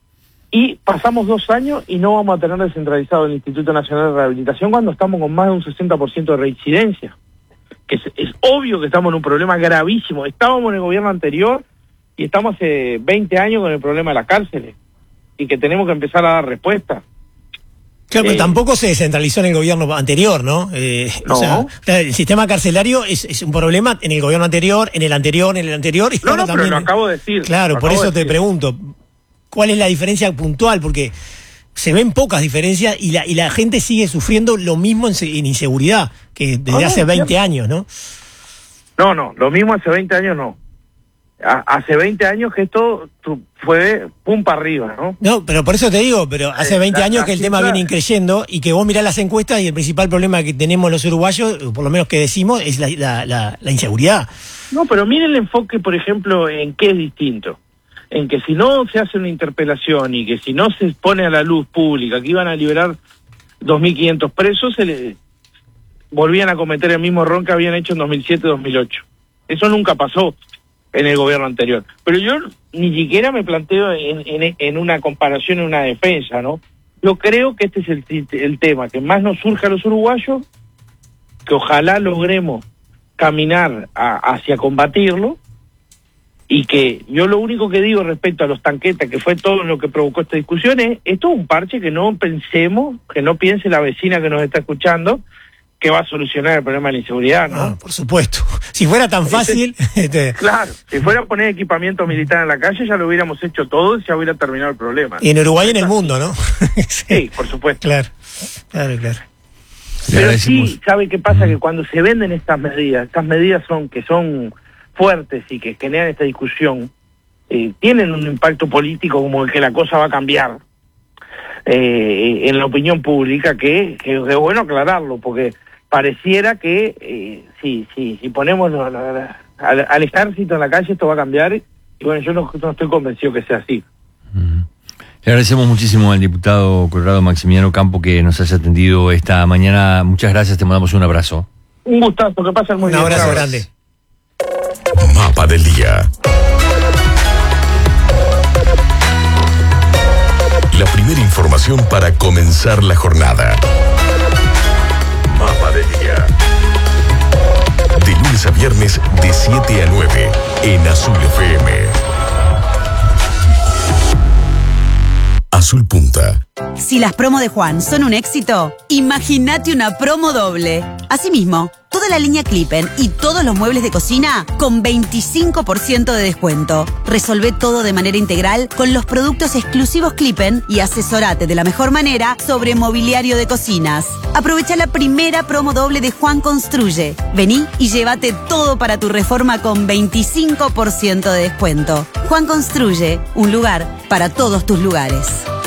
Y pasamos dos años y no vamos a tener descentralizado el Instituto Nacional de Rehabilitación cuando estamos con más de un sesenta por ciento de reincidencia. Que es, es obvio que estamos en un problema gravísimo. Estábamos en el gobierno anterior y estamos hace veinte años con el problema de las cárceles. Y que tenemos que empezar a dar respuesta. Claro, pero eh, tampoco se descentralizó en el gobierno anterior, ¿no? Eh, no. O sea, el sistema carcelario es, es un problema en el gobierno anterior, en el anterior, en el anterior. Y no, ahora no, también, pero lo acabo de decir. Claro, por eso te pregunto, ¿cuál es la diferencia puntual? Porque se ven pocas diferencias y la y la gente sigue sufriendo lo mismo en, en inseguridad que desde no, hace no, veinte cierto. años, ¿no? No, no, lo mismo hace veinte años no. A, hace veinte años que esto tu, fue pum para arriba, ¿no? No, pero por eso te digo, pero hace veinte la, años la que el cifra... tema viene creciendo y que vos mirás las encuestas y el principal problema que tenemos los uruguayos, por lo menos que decimos, es la, la, la, la inseguridad. No, pero miren el enfoque, por ejemplo, en qué es distinto. En que si no se hace una interpelación y que si no se pone a la luz pública que iban a liberar dos mil quinientos presos, se le volvían a cometer el mismo error que habían hecho en dos mil siete dos mil ocho. Eso nunca pasó en el gobierno anterior. Pero yo ni siquiera me planteo en, en, en una comparación, en una defensa, ¿no? Yo creo que este es el, el tema que más nos surge a los uruguayos, que ojalá logremos caminar a, hacia combatirlo, y que yo lo único que digo respecto a los tanquetas, que fue todo lo que provocó esta discusión, es esto es un parche que no pensemos, que no piense la vecina que nos está escuchando, que va a solucionar el problema de la inseguridad, ¿no? Ah, por supuesto. Si fuera tan fácil... Este... Claro, si fuera a poner equipamiento militar en la calle, ya lo hubiéramos hecho todo y ya hubiera terminado el problema. Y en Uruguay y en el mundo, ¿no? Sí, sí, por supuesto. Claro, claro, claro. Pero sí, ¿sabe qué pasa? Que cuando se venden estas medidas, estas medidas son que son fuertes y que generan esta discusión, eh, tienen un impacto político como el que la cosa va a cambiar eh, en la opinión pública, que, que es bueno aclararlo, porque pareciera que eh, si, si, si ponemos no, no, no, al, al ejército en la calle esto va a cambiar, y bueno, yo no, no estoy convencido que sea así. Uh-huh. Le agradecemos muchísimo al diputado colorado Maximiliano Campo que nos haya atendido esta mañana. Muchas gracias, te mandamos un abrazo. Un gustazo, que pasen muy un bien. Un abrazo Chao. grande. Mapa del día. La primera información para comenzar la jornada. Mapa del día. De lunes a viernes de siete a nueve en Azul F M. Azul Punta. Si las promos de Juan son un éxito, imagínate una promo doble. Asimismo, todo toda la línea Clippen y todos los muebles de cocina con veinticinco por ciento de descuento. Resolvé todo de manera integral con los productos exclusivos Clippen y asesorate de la mejor manera sobre mobiliario de cocinas. Aprovecha la primera promo doble de Juan Construye. Vení y llévate todo para tu reforma con veinticinco por ciento de descuento. Juan Construye, un lugar para todos tus lugares.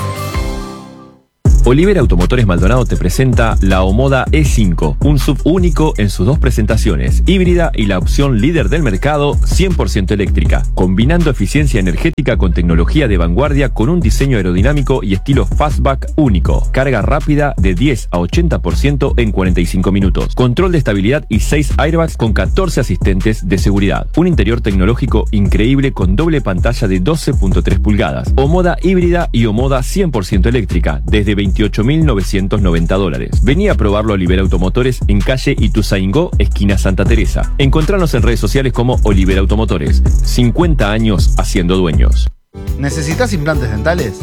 Olivera Automotores Maldonado te presenta la Omoda E cinco, un S U V único en sus dos presentaciones, híbrida y la opción líder del mercado, cien por ciento eléctrica, combinando eficiencia energética con tecnología de vanguardia con un diseño aerodinámico y estilo fastback único, carga rápida de diez a ochenta por ciento en cuarenta y cinco minutos, control de estabilidad y seis airbags con catorce asistentes de seguridad, un interior tecnológico increíble con doble pantalla de doce punto tres pulgadas, Omoda híbrida y Omoda cien por ciento eléctrica, desde veintiocho mil novecientos noventa dólares. Vení a probarlo a Olivera Automotores en calle Ituzaingó, esquina Santa Teresa. Encontranos en redes sociales como Olivera Automotores. cincuenta años haciendo dueños. ¿Necesitas implantes dentales?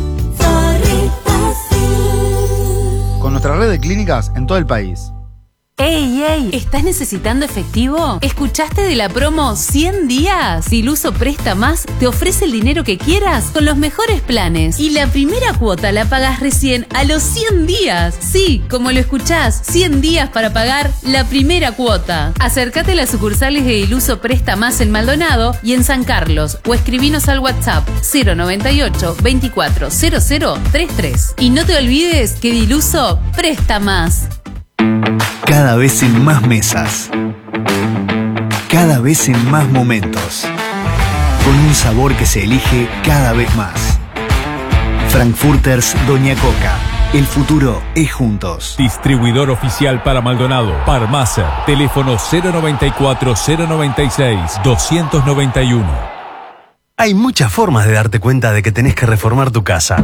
Con nuestra red de clínicas en todo el país. ¡Ey, ey! ¿Estás necesitando efectivo? ¿Escuchaste de la promo cien días? Diluso Presta Más te ofrece el dinero que quieras con los mejores planes. Y la primera cuota la pagas recién a los cien días. Sí, como lo escuchás, cien días para pagar la primera cuota. Acércate a las sucursales de Diluso Presta Más en Maldonado y en San Carlos o escribinos al WhatsApp cero noventa y ocho, veinticuatro, cero cero treinta y tres. Y no te olvides que Diluso Presta Más. Cada vez en más mesas. Cada vez en más momentos. Con un sabor que se elige cada vez más. Frankfurters Doña Coca. El futuro es juntos. Distribuidor oficial para Maldonado. Parmacer. Teléfono cero noventa y cuatro, cero noventa y seis, doscientos noventa y uno. Hay muchas formas de darte cuenta de que tenés que reformar tu casa.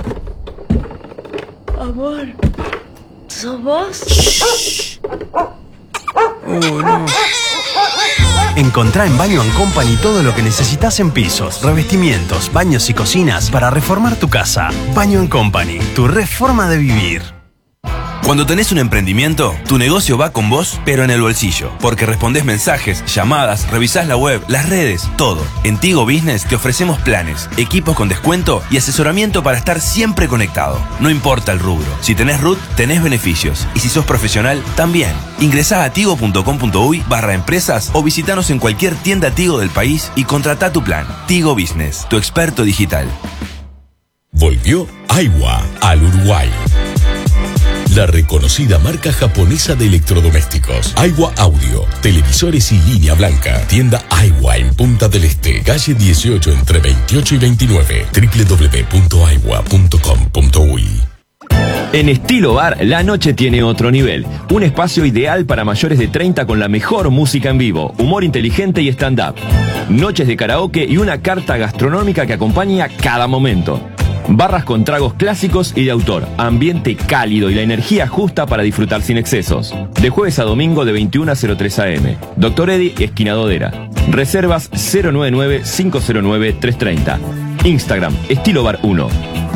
Amor, ¿sos vos? Shh. Oh, no. Encontrá en Baño and Company todo lo que necesitas en pisos, revestimientos, baños y cocinas para reformar tu casa. Baño and Company, tu reforma de vivir. Cuando tenés un emprendimiento, tu negocio va con vos, pero en el bolsillo. Porque respondés mensajes, llamadas, revisás la web, las redes, todo. En Tigo Business te ofrecemos planes, equipos con descuento y asesoramiento para estar siempre conectado. No importa el rubro. Si tenés R U T, tenés beneficios. Y si sos profesional, también. Ingresá a tigo punto com punto uy barra empresas o visitanos en cualquier tienda Tigo del país y contratá tu plan. Tigo Business, tu experto digital. Volvió Aiwa al Uruguay. La reconocida marca japonesa de electrodomésticos. Aiwa Audio, televisores y línea blanca. Tienda Aiwa en Punta del Este, calle dieciocho entre veintiocho y veintinueve. doble u doble u doble u punto aiwa punto com punto uy. En Estilo Bar, la noche tiene otro nivel. Un espacio ideal para mayores de treinta con la mejor música en vivo, humor inteligente y stand-up. Noches de karaoke y una carta gastronómica que acompaña cada momento. Barras con tragos clásicos y de autor, ambiente cálido y la energía justa para disfrutar sin excesos. De jueves a domingo de veintiuno a cero tres a eme. Doctor Eddy, esquina Dodera. Reservas cero nueve nueve, cinco cero nueve, tres tres cero. Instagram, Estilo Bar uno.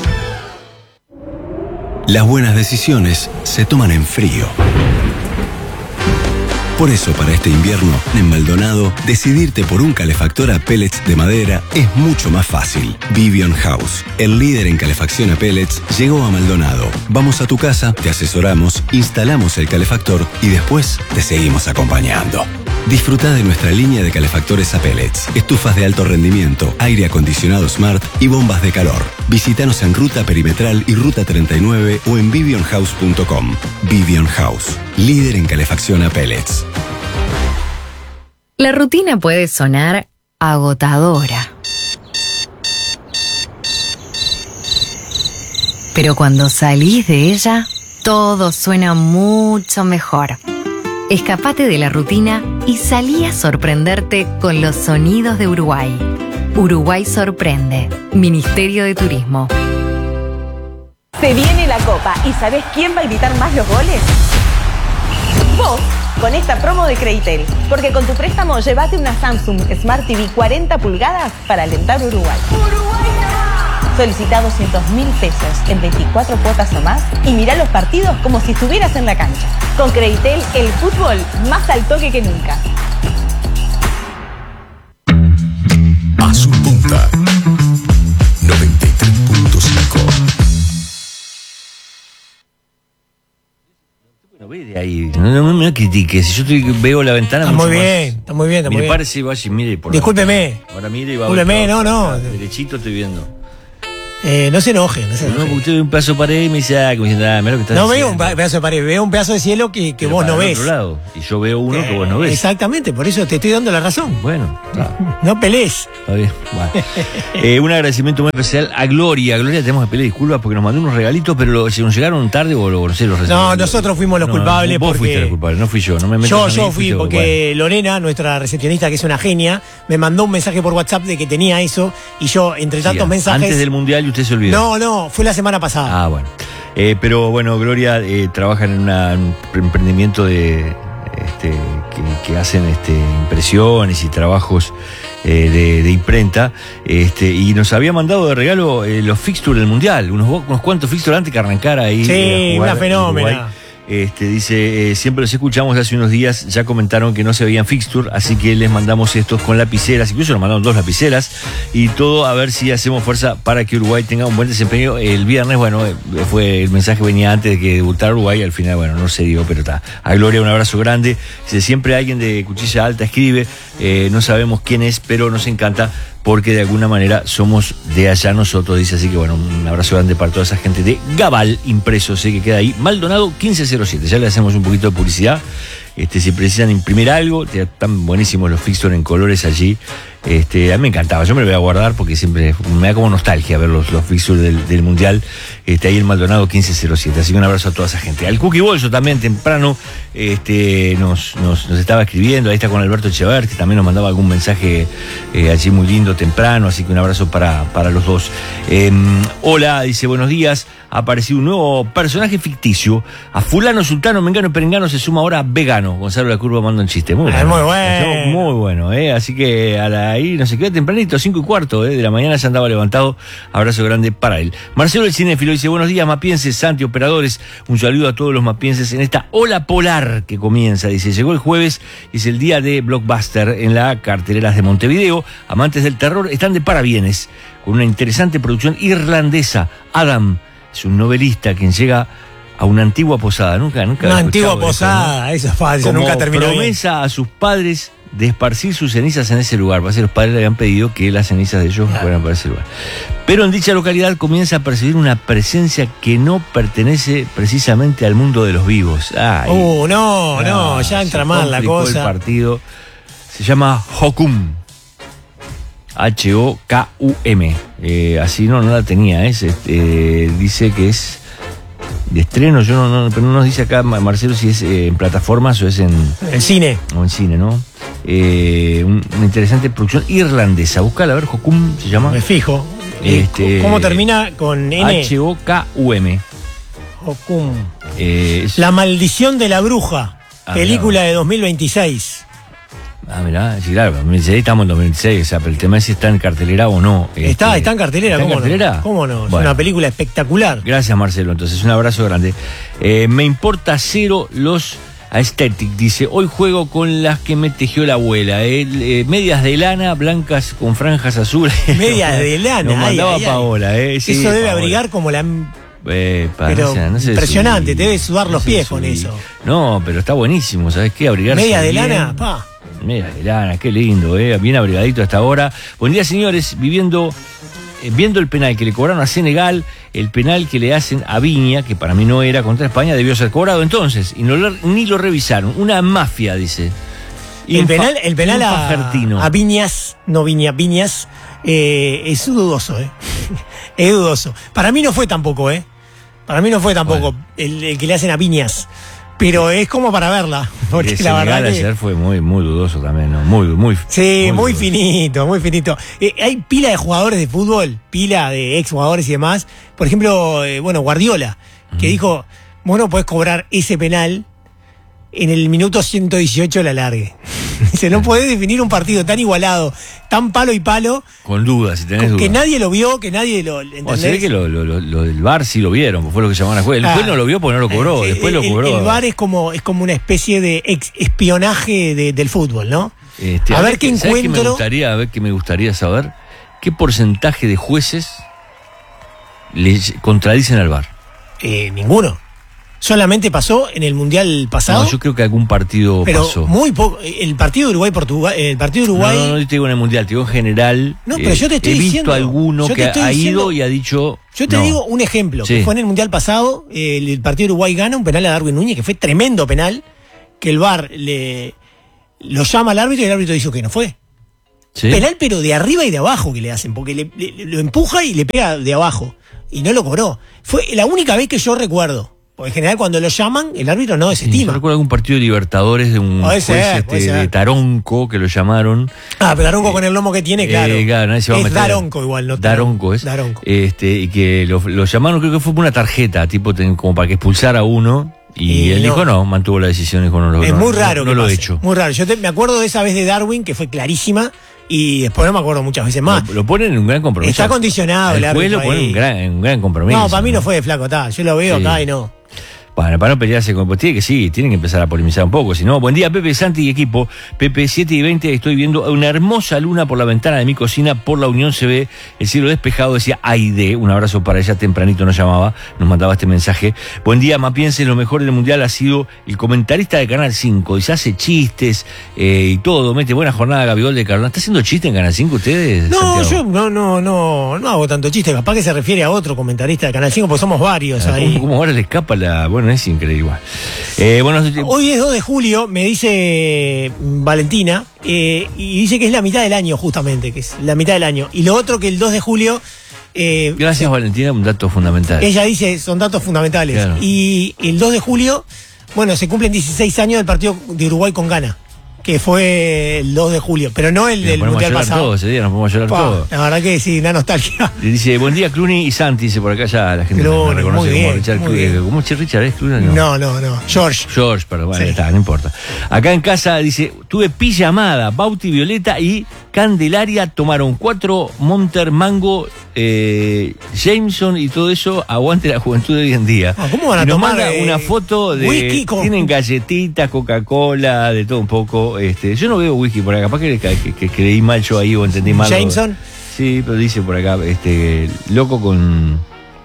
Las buenas decisiones se toman en frío. Por eso, para este invierno, en Maldonado, decidirte por un calefactor a pellets de madera es mucho más fácil. Vivian House, el líder en calefacción a pellets, llegó a Maldonado. Vamos a tu casa, te asesoramos, instalamos el calefactor y después te seguimos acompañando. Disfruta de nuestra línea de calefactores a pellets, estufas de alto rendimiento, aire acondicionado Smart y bombas de calor. Visítanos en Ruta Perimetral y Ruta treinta y nueve o en vivian house punto com. Vivian House, líder en calefacción a pellets. La rutina puede sonar agotadora. Pero cuando salís de ella, todo suena mucho mejor. Escapate de la rutina y salí a sorprenderte con los sonidos de Uruguay. Uruguay sorprende. Ministerio de Turismo. Se viene la Copa y ¿sabés quién va a gritar más los goles? Vos, con esta promo de Creditel. Porque con tu préstamo llévate una Samsung Smart T V cuarenta pulgadas para alentar Uruguay. ¡Uruguay! Solicita doscientos mil pesos en veinticuatro cuotas o más y mirá los partidos como si estuvieras en la cancha. Con Creditel, el fútbol más al toque que nunca. Azul Punta noventa y tres punto cinco. No ve de ahí, no, no, no me critiques. Si yo estoy, veo la ventana. Está muy bien, está muy bien, está muy mire, bien. Párese y vaya y mire por Discúlpeme. Ahora mire y va a Discúlpeme, ver. no, no. Derechito estoy viendo. Eh, no se enoje, no se No, enoje. porque usted ve un pedazo de pared y me dice, ah, como diciendo, ah, mira lo que estás No haciendo. veo un pa- pedazo de pared, veo un pedazo de cielo que, que Pero vos para no el ves. otro lado. Y yo veo uno que vos no Eh, ves. Exactamente, por eso te estoy dando la razón. Bueno, No pelees. está bien. Bueno. Eh, un agradecimiento muy especial a Gloria. Gloria, tenemos que pedir disculpas porque nos mandó unos regalitos, pero lo, si nos llegaron tarde o lo, no sé, los No, recibimos. nosotros fuimos los No, culpables vos porque... fuiste el culpable, no fui yo. No me metas Yo, a mí, yo fui fuiste vos. porque Lorena, nuestra recepcionista, que es una genia, me mandó un mensaje por WhatsApp de que tenía eso y yo, entre Bueno, tantos sí, mensajes... antes del Mundial y usted se olvidó. No, no, fue la semana pasada. Ah, bueno. Eh, pero bueno, Gloria eh, trabaja en una- un emprendimiento de este, que, que hacen este, impresiones y trabajos eh, de, de imprenta, este, y nos había mandado de regalo eh, los fixtures del Mundial, unos, unos cuantos fixtures antes que arrancara ahí. Sí, eh, a jugar una fenómena. Uruguay. Este, dice, eh, siempre los escuchamos hace unos días, ya comentaron que no se veían fixture, así que les mandamos estos con lapiceras, incluso nos mandaron dos lapiceras, y todo a ver si hacemos fuerza para que Uruguay tenga un buen desempeño. El viernes, bueno, eh, fue el mensaje venía antes de que debutara Uruguay, al final, bueno, no se dio, pero está. A Gloria un abrazo grande. Dice, siempre alguien de Cuchilla Alta escribe, eh, no sabemos quién es, pero nos encanta porque de alguna manera somos de allá nosotros, dice, así que bueno, un abrazo grande para toda esa gente de Gabal Impreso, sé que queda ahí, Maldonado quince cero siete, ya le hacemos un poquito de publicidad, este, si precisan imprimir algo, están buenísimos los fixtures en colores allí, este, a mí me encantaba, yo me lo voy a guardar porque siempre me da como nostalgia ver los, los fixtures del, del Mundial, este, ahí en Maldonado quince cero siete, así que un abrazo a toda esa gente. Al Cookie Bolso también temprano este, nos, nos, nos estaba escribiendo, ahí está con Alberto Echever, que también nos mandaba algún mensaje eh, allí muy lindo temprano, así que un abrazo para, para los dos. Eh, hola, dice, buenos días, ha aparecido un nuevo personaje ficticio, a fulano, sultano, mengano y perengano se suma ahora vegano. Gonzalo La Curva manda un chiste, muy bueno. muy bueno. Muy bueno, eh, así que a la, ahí no se queda tempranito, cinco y cuarto eh, de la mañana ya andaba levantado, abrazo grande para él. Marcelo el cinéfilo dice, buenos días mapienses, Santi, operadores, un saludo a todos los mapienses en esta ola polar que comienza, dice, llegó el jueves y es el día de Blockbuster en la carteleras de Montevideo, amantes del terror están de parabienes, con una interesante producción irlandesa. Adam es un novelista quien llega a una antigua posada, nunca, nunca Una había antigua escuchado posada, eso es fácil, como nunca terminó bien. promesa a sus padres de esparcir sus cenizas en ese lugar. Parece que los padres le habían pedido que las cenizas de ellos fueran para ese lugar. Pero en dicha localidad comienza a percibir una presencia que no pertenece precisamente al mundo de los vivos. Ay, Uh, no, no, ah, ya entra se mal la complicó el cosa. partido se llama Hokum. H O K U M. Eh, así no, no la tenía. Es, este, dice que es de estreno. Yo no, no, pero no nos dice acá, Marcelo, si es eh, en plataformas o es en. En cine. O en cine, ¿no? Eh, un- una interesante producción irlandesa. Buscala, a ver, Hokum se llama. Me fijo. Este, ¿Cómo termina con N? H O K U M. Hokum. Eh, es- La maldición de la bruja. Ah, Película de dos mil veintiséis. Ah, mirá, sí, claro, dos mil veintiséis, estamos en dos mil veintiséis, o sea, pero el tema es si está en cartelera o no. Está, Este, está en cartelera, ¿está en ¿cómo cartelera? no? ¿Cómo no? Es Bueno. una película espectacular. Gracias, Marcelo. Entonces, un abrazo grande. Eh, me importa cero los aesthetic. Dice, hoy juego con las que me tejió la abuela. eh, eh, medias de lana, blancas con franjas azules. Medias de lana. Nos ay, mandaba ay, ay. Paola. Eh, sí, Eso debe Paola. abrigar como la... Eh, pa, Pero no sé, no sé impresionante, si- te debe sudar no los sé pies si- con eso. No, pero está buenísimo, ¿sabes qué? Abrigarse Media de bien. lana, pa. Media de lana, qué lindo, ¿eh? Bien abrigadito hasta ahora. Buen día, señores. Viviendo, eh, viendo el penal que le cobraron a Senegal, el penal que le hacen a Viña, que para mí no era contra España, debió ser cobrado entonces. Y no lo- ni lo revisaron. Una mafia, dice. El Infa- penal, el penal a, infajertino. a Viñas, no Viña, Viñas, eh, es dudoso, ¿eh? Es dudoso. Para mí no fue tampoco, ¿eh? Para mí no fue tampoco el, el que le hacen a Viñas. Pero es como para verla. Porque De la Senegal verdad que... ayer fue muy, muy dudoso también, ¿no? Muy, muy. Sí, muy, muy dudoso. finito, muy finito. Eh, hay pila de jugadores de fútbol, pila de ex jugadores y demás. Por ejemplo, eh, bueno, Guardiola, que dijo, vos no podés cobrar ese penal en el minuto ciento dieciocho la largue. Dice, no podés definir un partido tan igualado, tan palo y palo. Con dudas, si tenés con, dudas. Que nadie lo vio, que nadie lo ¿entendés? O sea, se ve que lo, lo, lo, lo del V A R sí lo vieron, pues fue lo que llamaron a juez. El Ah, juez no lo vio porque no lo cobró, eh, después el, lo cobró. El, el V A R es como, es como una especie de ex, espionaje de, del fútbol, ¿no? Este, a, a ver ver qué ¿sabes qué me encuentro. gustaría, a ver qué me gustaría saber? ¿Qué porcentaje de jueces le contradicen al V A R? Eh, ninguno. Solamente pasó en el Mundial pasado. No, yo creo que algún partido pero pasó. muy poco. El partido de Uruguay-Portugal, el partido de Uruguay. No, no, no te digo en el Mundial, te digo en general. No, pero yo te estoy he visto diciendo, alguno yo te que estoy ha diciendo- ido y ha dicho. Yo te no. digo un ejemplo, Sí. que fue en el Mundial pasado, eh, el, el partido de Uruguay gana un penal a Darwin Núñez, que fue tremendo penal, que el V A R le lo llama al árbitro y el árbitro dice que no fue. ¿Sí? Penal pero de arriba y de abajo que le hacen, porque le, le- lo empuja y le pega de abajo, y no lo cobró. Fue la única vez que yo recuerdo, porque en general cuando lo llaman, el árbitro no Sí, desestima. yo recuerdo algún partido de Libertadores de un Puede juez ser, este, puede ser. de Taronco que lo llamaron. Ah, pero Daronco con el lomo que tiene, claro. Eh, claro, nadie se va a es meter. Daronco igual, no Daronco es. Daronco. Este, y que lo, lo llamaron, creo que fue por una tarjeta, tipo ten- como para que expulsara a uno. Y, Y él no. dijo no, mantuvo la decisión, dijo no lo Es no, muy no- raro No, que lo he pase, hecho. muy raro. Yo te- me acuerdo de esa vez de Darwin, que fue clarísima, y después no me acuerdo muchas veces más. Lo, lo ponen en un gran compromiso. Está condicionado el el juez árbitro lo pone en ahí. un gran, en un gran compromiso. No, para mí no fue de flaco, está. Yo lo veo Sí. acá y no. Para, para no pelearse con... Pues tiene que sí, tienen que empezar a polemizar un poco. Si no, buen día, Pepe, Santi y equipo. Pepe, siete y veinte, estoy viendo una hermosa luna por la ventana de mi cocina. Por la Unión se ve el cielo despejado. Decía Aide, un abrazo para ella. Tempranito nos llamaba, nos mandaba este mensaje. Buen día, Mapiense. Lo mejor del Mundial ha sido el comentarista de Canal cinco. Dice, hace chistes eh, y todo. Mete buena jornada, Gabigol de Carolina. ¿Está haciendo chiste en Canal cinco ustedes? No, Santiago? yo no, no, no, no hago tanto chiste. Capaz que se refiere a otro comentarista de Canal cinco, porque somos varios Ah, ahí. ¿Cómo, cómo ahora le escapa la...? Bueno, es increíble. Eh, bueno, Hoy es dos de julio, me dice Valentina, eh, y dice que es la mitad del año, justamente, que es la mitad del año. Y lo otro que el dos de julio. eh, gracias, Valentina, un dato fundamental. Ella dice, son datos fundamentales. Claro. Y el dos de julio, bueno, se cumplen dieciséis años del partido de Uruguay con Ghana, que fue el dos de julio, pero no el Nos del ponemos a Mundial llorar pasado. todos ese día, nos podemos llorar Pa, todos. la verdad que sí, una nostalgia. Le dice, buen día, Clooney y Santi, dice por acá ya la gente Clooney, me reconoce muy como bien, Richard muy Clooney. bien. ¿Cómo es Richard? ¿Es Clooney? No, no, no. George. George, pero bueno, Sí. está, no importa. Acá en casa dice, tuve pijamada, Bauti, Violeta y Candelaria tomaron cuatro Monter, Mango, eh, Jameson y todo eso, aguante la juventud de hoy en día. Ah, ¿cómo van a y nos tomar, manda eh, una foto de... whisky con- Tienen galletitas, Coca-Cola, de todo un poco. Este, yo no veo whisky por acá, capaz que, que, que, que leí mal yo ahí o entendí mal. Jameson. Sí, pero dice por acá, este, loco con...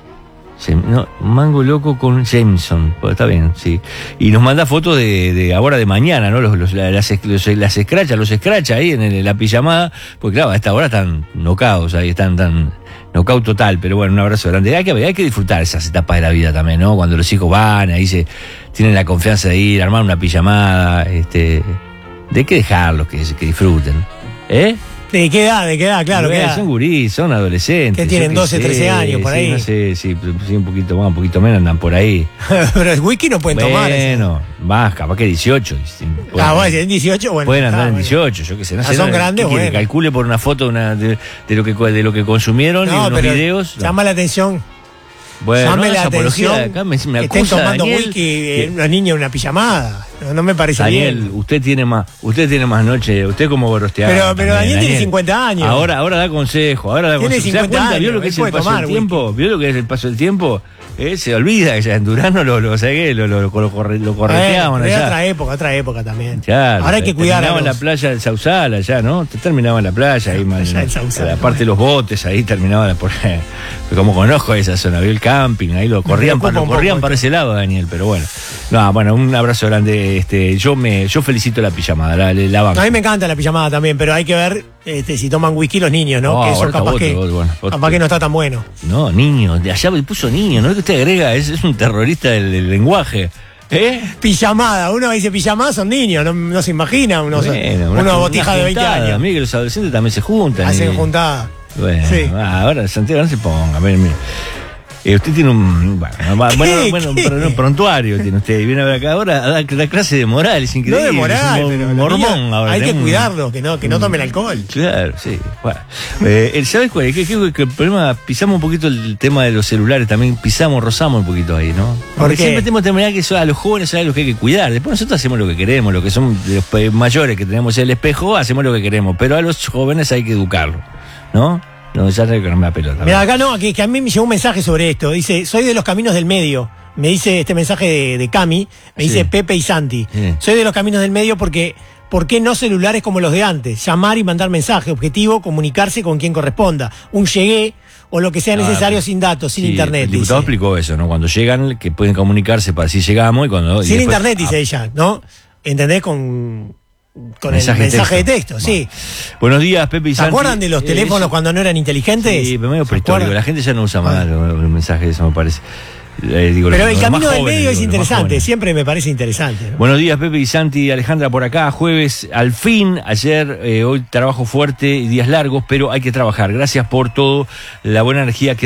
Jam- No, mango loco con Jameson, pues está bien, sí. Y nos manda fotos de, de ahora de mañana, ¿no? Los, los- las, los- las escrachas, los escrachas ahí en, el- en la pijamada, porque claro, a esta hora están nocaos, ahí están tan nocaut total, pero bueno, un abrazo grande. Hay que, hay que disfrutar esas etapas de la vida también, ¿no? Cuando los hijos van, ahí se tienen la confianza de ir, armar una pijamada, este, de que dejarlos que, que disfruten, ¿eh? ¿De qué edad? ¿De qué edad? Claro, Y ¿qué bueno, edad? son gurís, son adolescentes. ¿Qué tienen, yo doce, sé, trece años, por sí, ahí? No sé, sí, sí, un poquito más, un poquito menos andan por ahí. Pero el whisky no pueden tomar. ese. Bueno, más, capaz que dieciocho. Ah, bueno, si en dieciocho, bueno. Pueden andar ah, en bueno. dieciocho, yo qué sé. No Ah, sé, son no, grandes, ¿qué quiere? bueno. Calcule por una foto una, de, de lo que, de lo que consumieron y No, unos pero videos. No. llama la atención. Bueno, llame no, la esa apología atención de acá me, me que estén acusa tomando Daniel, whisky que- eh, una niña en una pijamada. No, no me parece Daniel, bien. usted tiene más, usted tiene más noche, usted como gorosteado. Pero, pero también, Daniel tiene cincuenta años. Ahora, ahora da consejo, ahora da Tiene consejo. ¿Se da cincuenta cuenta? ¿Vio años, lo que él es el puede paso tomar del tiempo? ¿Vio lo que es el paso del tiempo? Eh, se olvida que ya en Durano lo, lo, ¿sabe qué? lo, lo, lo, lo corre- lo correteaban Bueno, pero allá. otra época, otra época también. Claro, Ahora hay que cuidar a terminaba en la los- playa del Sausal allá, ¿no? Te terminaba en la playa ahí, man, Allá en Sausal, aparte de los botes ahí terminaba por como conozco esa zona, vio el camping, ahí lo corrían, preocupa para, lo un poco corrían esto. para ese lado, Daniel, pero bueno. No, bueno, un abrazo grande, este, yo me, yo felicito la pijamada, la, la banco. A mí me encanta la pijamada también, pero hay que ver este, si toman whisky los niños, ¿no? Oh, que eso ahora está capaz, otro, que, otro, bueno, otro. capaz que no está tan bueno. No, niño, de allá puso niño, ¿no es que usted agrega? Es, es un terrorista del, del lenguaje. ¿Eh? Pijamada, uno dice pijamada, son niños, no, no se imagina, unos, Bueno, una- una una botija de veinte juntada, años. amigo, que los adolescentes también se juntan. Hacen y- juntada. Bueno, Sí. ah, ahora Santiago no se ponga, a ver, mire. Eh, usted tiene un. Bueno, bueno, ¿Qué? bueno, ¿Qué? pero no, prontuario tiene usted. Viene a ver acá ahora a dar la clase de moral, es increíble. No de moral, es un pero mormón los niños ahora. hay que tenemos un- cuidarlos, que no, que no tomen alcohol. Claro, sí. Bueno. Eh, ¿Sabes cuál es? Que, que- que el problema, pisamos un poquito el tema de los celulares, también pisamos, rozamos un poquito ahí, ¿no? Porque qué? siempre tenemos que terminar que eso a los jóvenes son a los que hay que cuidar. Después nosotros hacemos lo que queremos, lo que son los pe- mayores que tenemos el espejo, hacemos lo que queremos, pero a los jóvenes hay que educarlos, ¿no? No, ya sé que no me da pelota. Mira, acá no, que, que a mí me llegó un mensaje sobre esto. Dice, soy de los caminos del medio. Me dice este mensaje de, de Cami, me Sí. dice Pepe y Santi. Sí. Soy de los caminos del medio porque, ¿por qué no celulares como los de antes? Llamar y mandar mensaje, objetivo, comunicarse con quien corresponda. Un llegué o lo que sea necesario Ah, sin datos, sin sí, internet. El diputado dice. explicó eso, ¿no? Cuando llegan, que pueden comunicarse para si llegamos y cuando. y Sin después- internet, dice ah, ella, ¿no? ¿Entendés? Con, con Mensaje el de mensaje de texto. texto, sí. Buenos días, Pepe y ¿Se Santi. acuerdan de los Eh, teléfonos eso- cuando no eran inteligentes? Sí, pero medio ¿Se prehistórico. acuerdan? La gente ya no usa más los, los mensajes, eso me parece. Eh, digo, Pero los- el los camino más del jóvenes, medio es digo, los más interesante, jóvenes. siempre me parece interesante. ¿no? Buenos días, Pepe y Santi, Alejandra por acá, jueves, al fin, ayer, eh, hoy trabajo fuerte y días largos, pero hay que trabajar. Gracias por todo, la buena energía que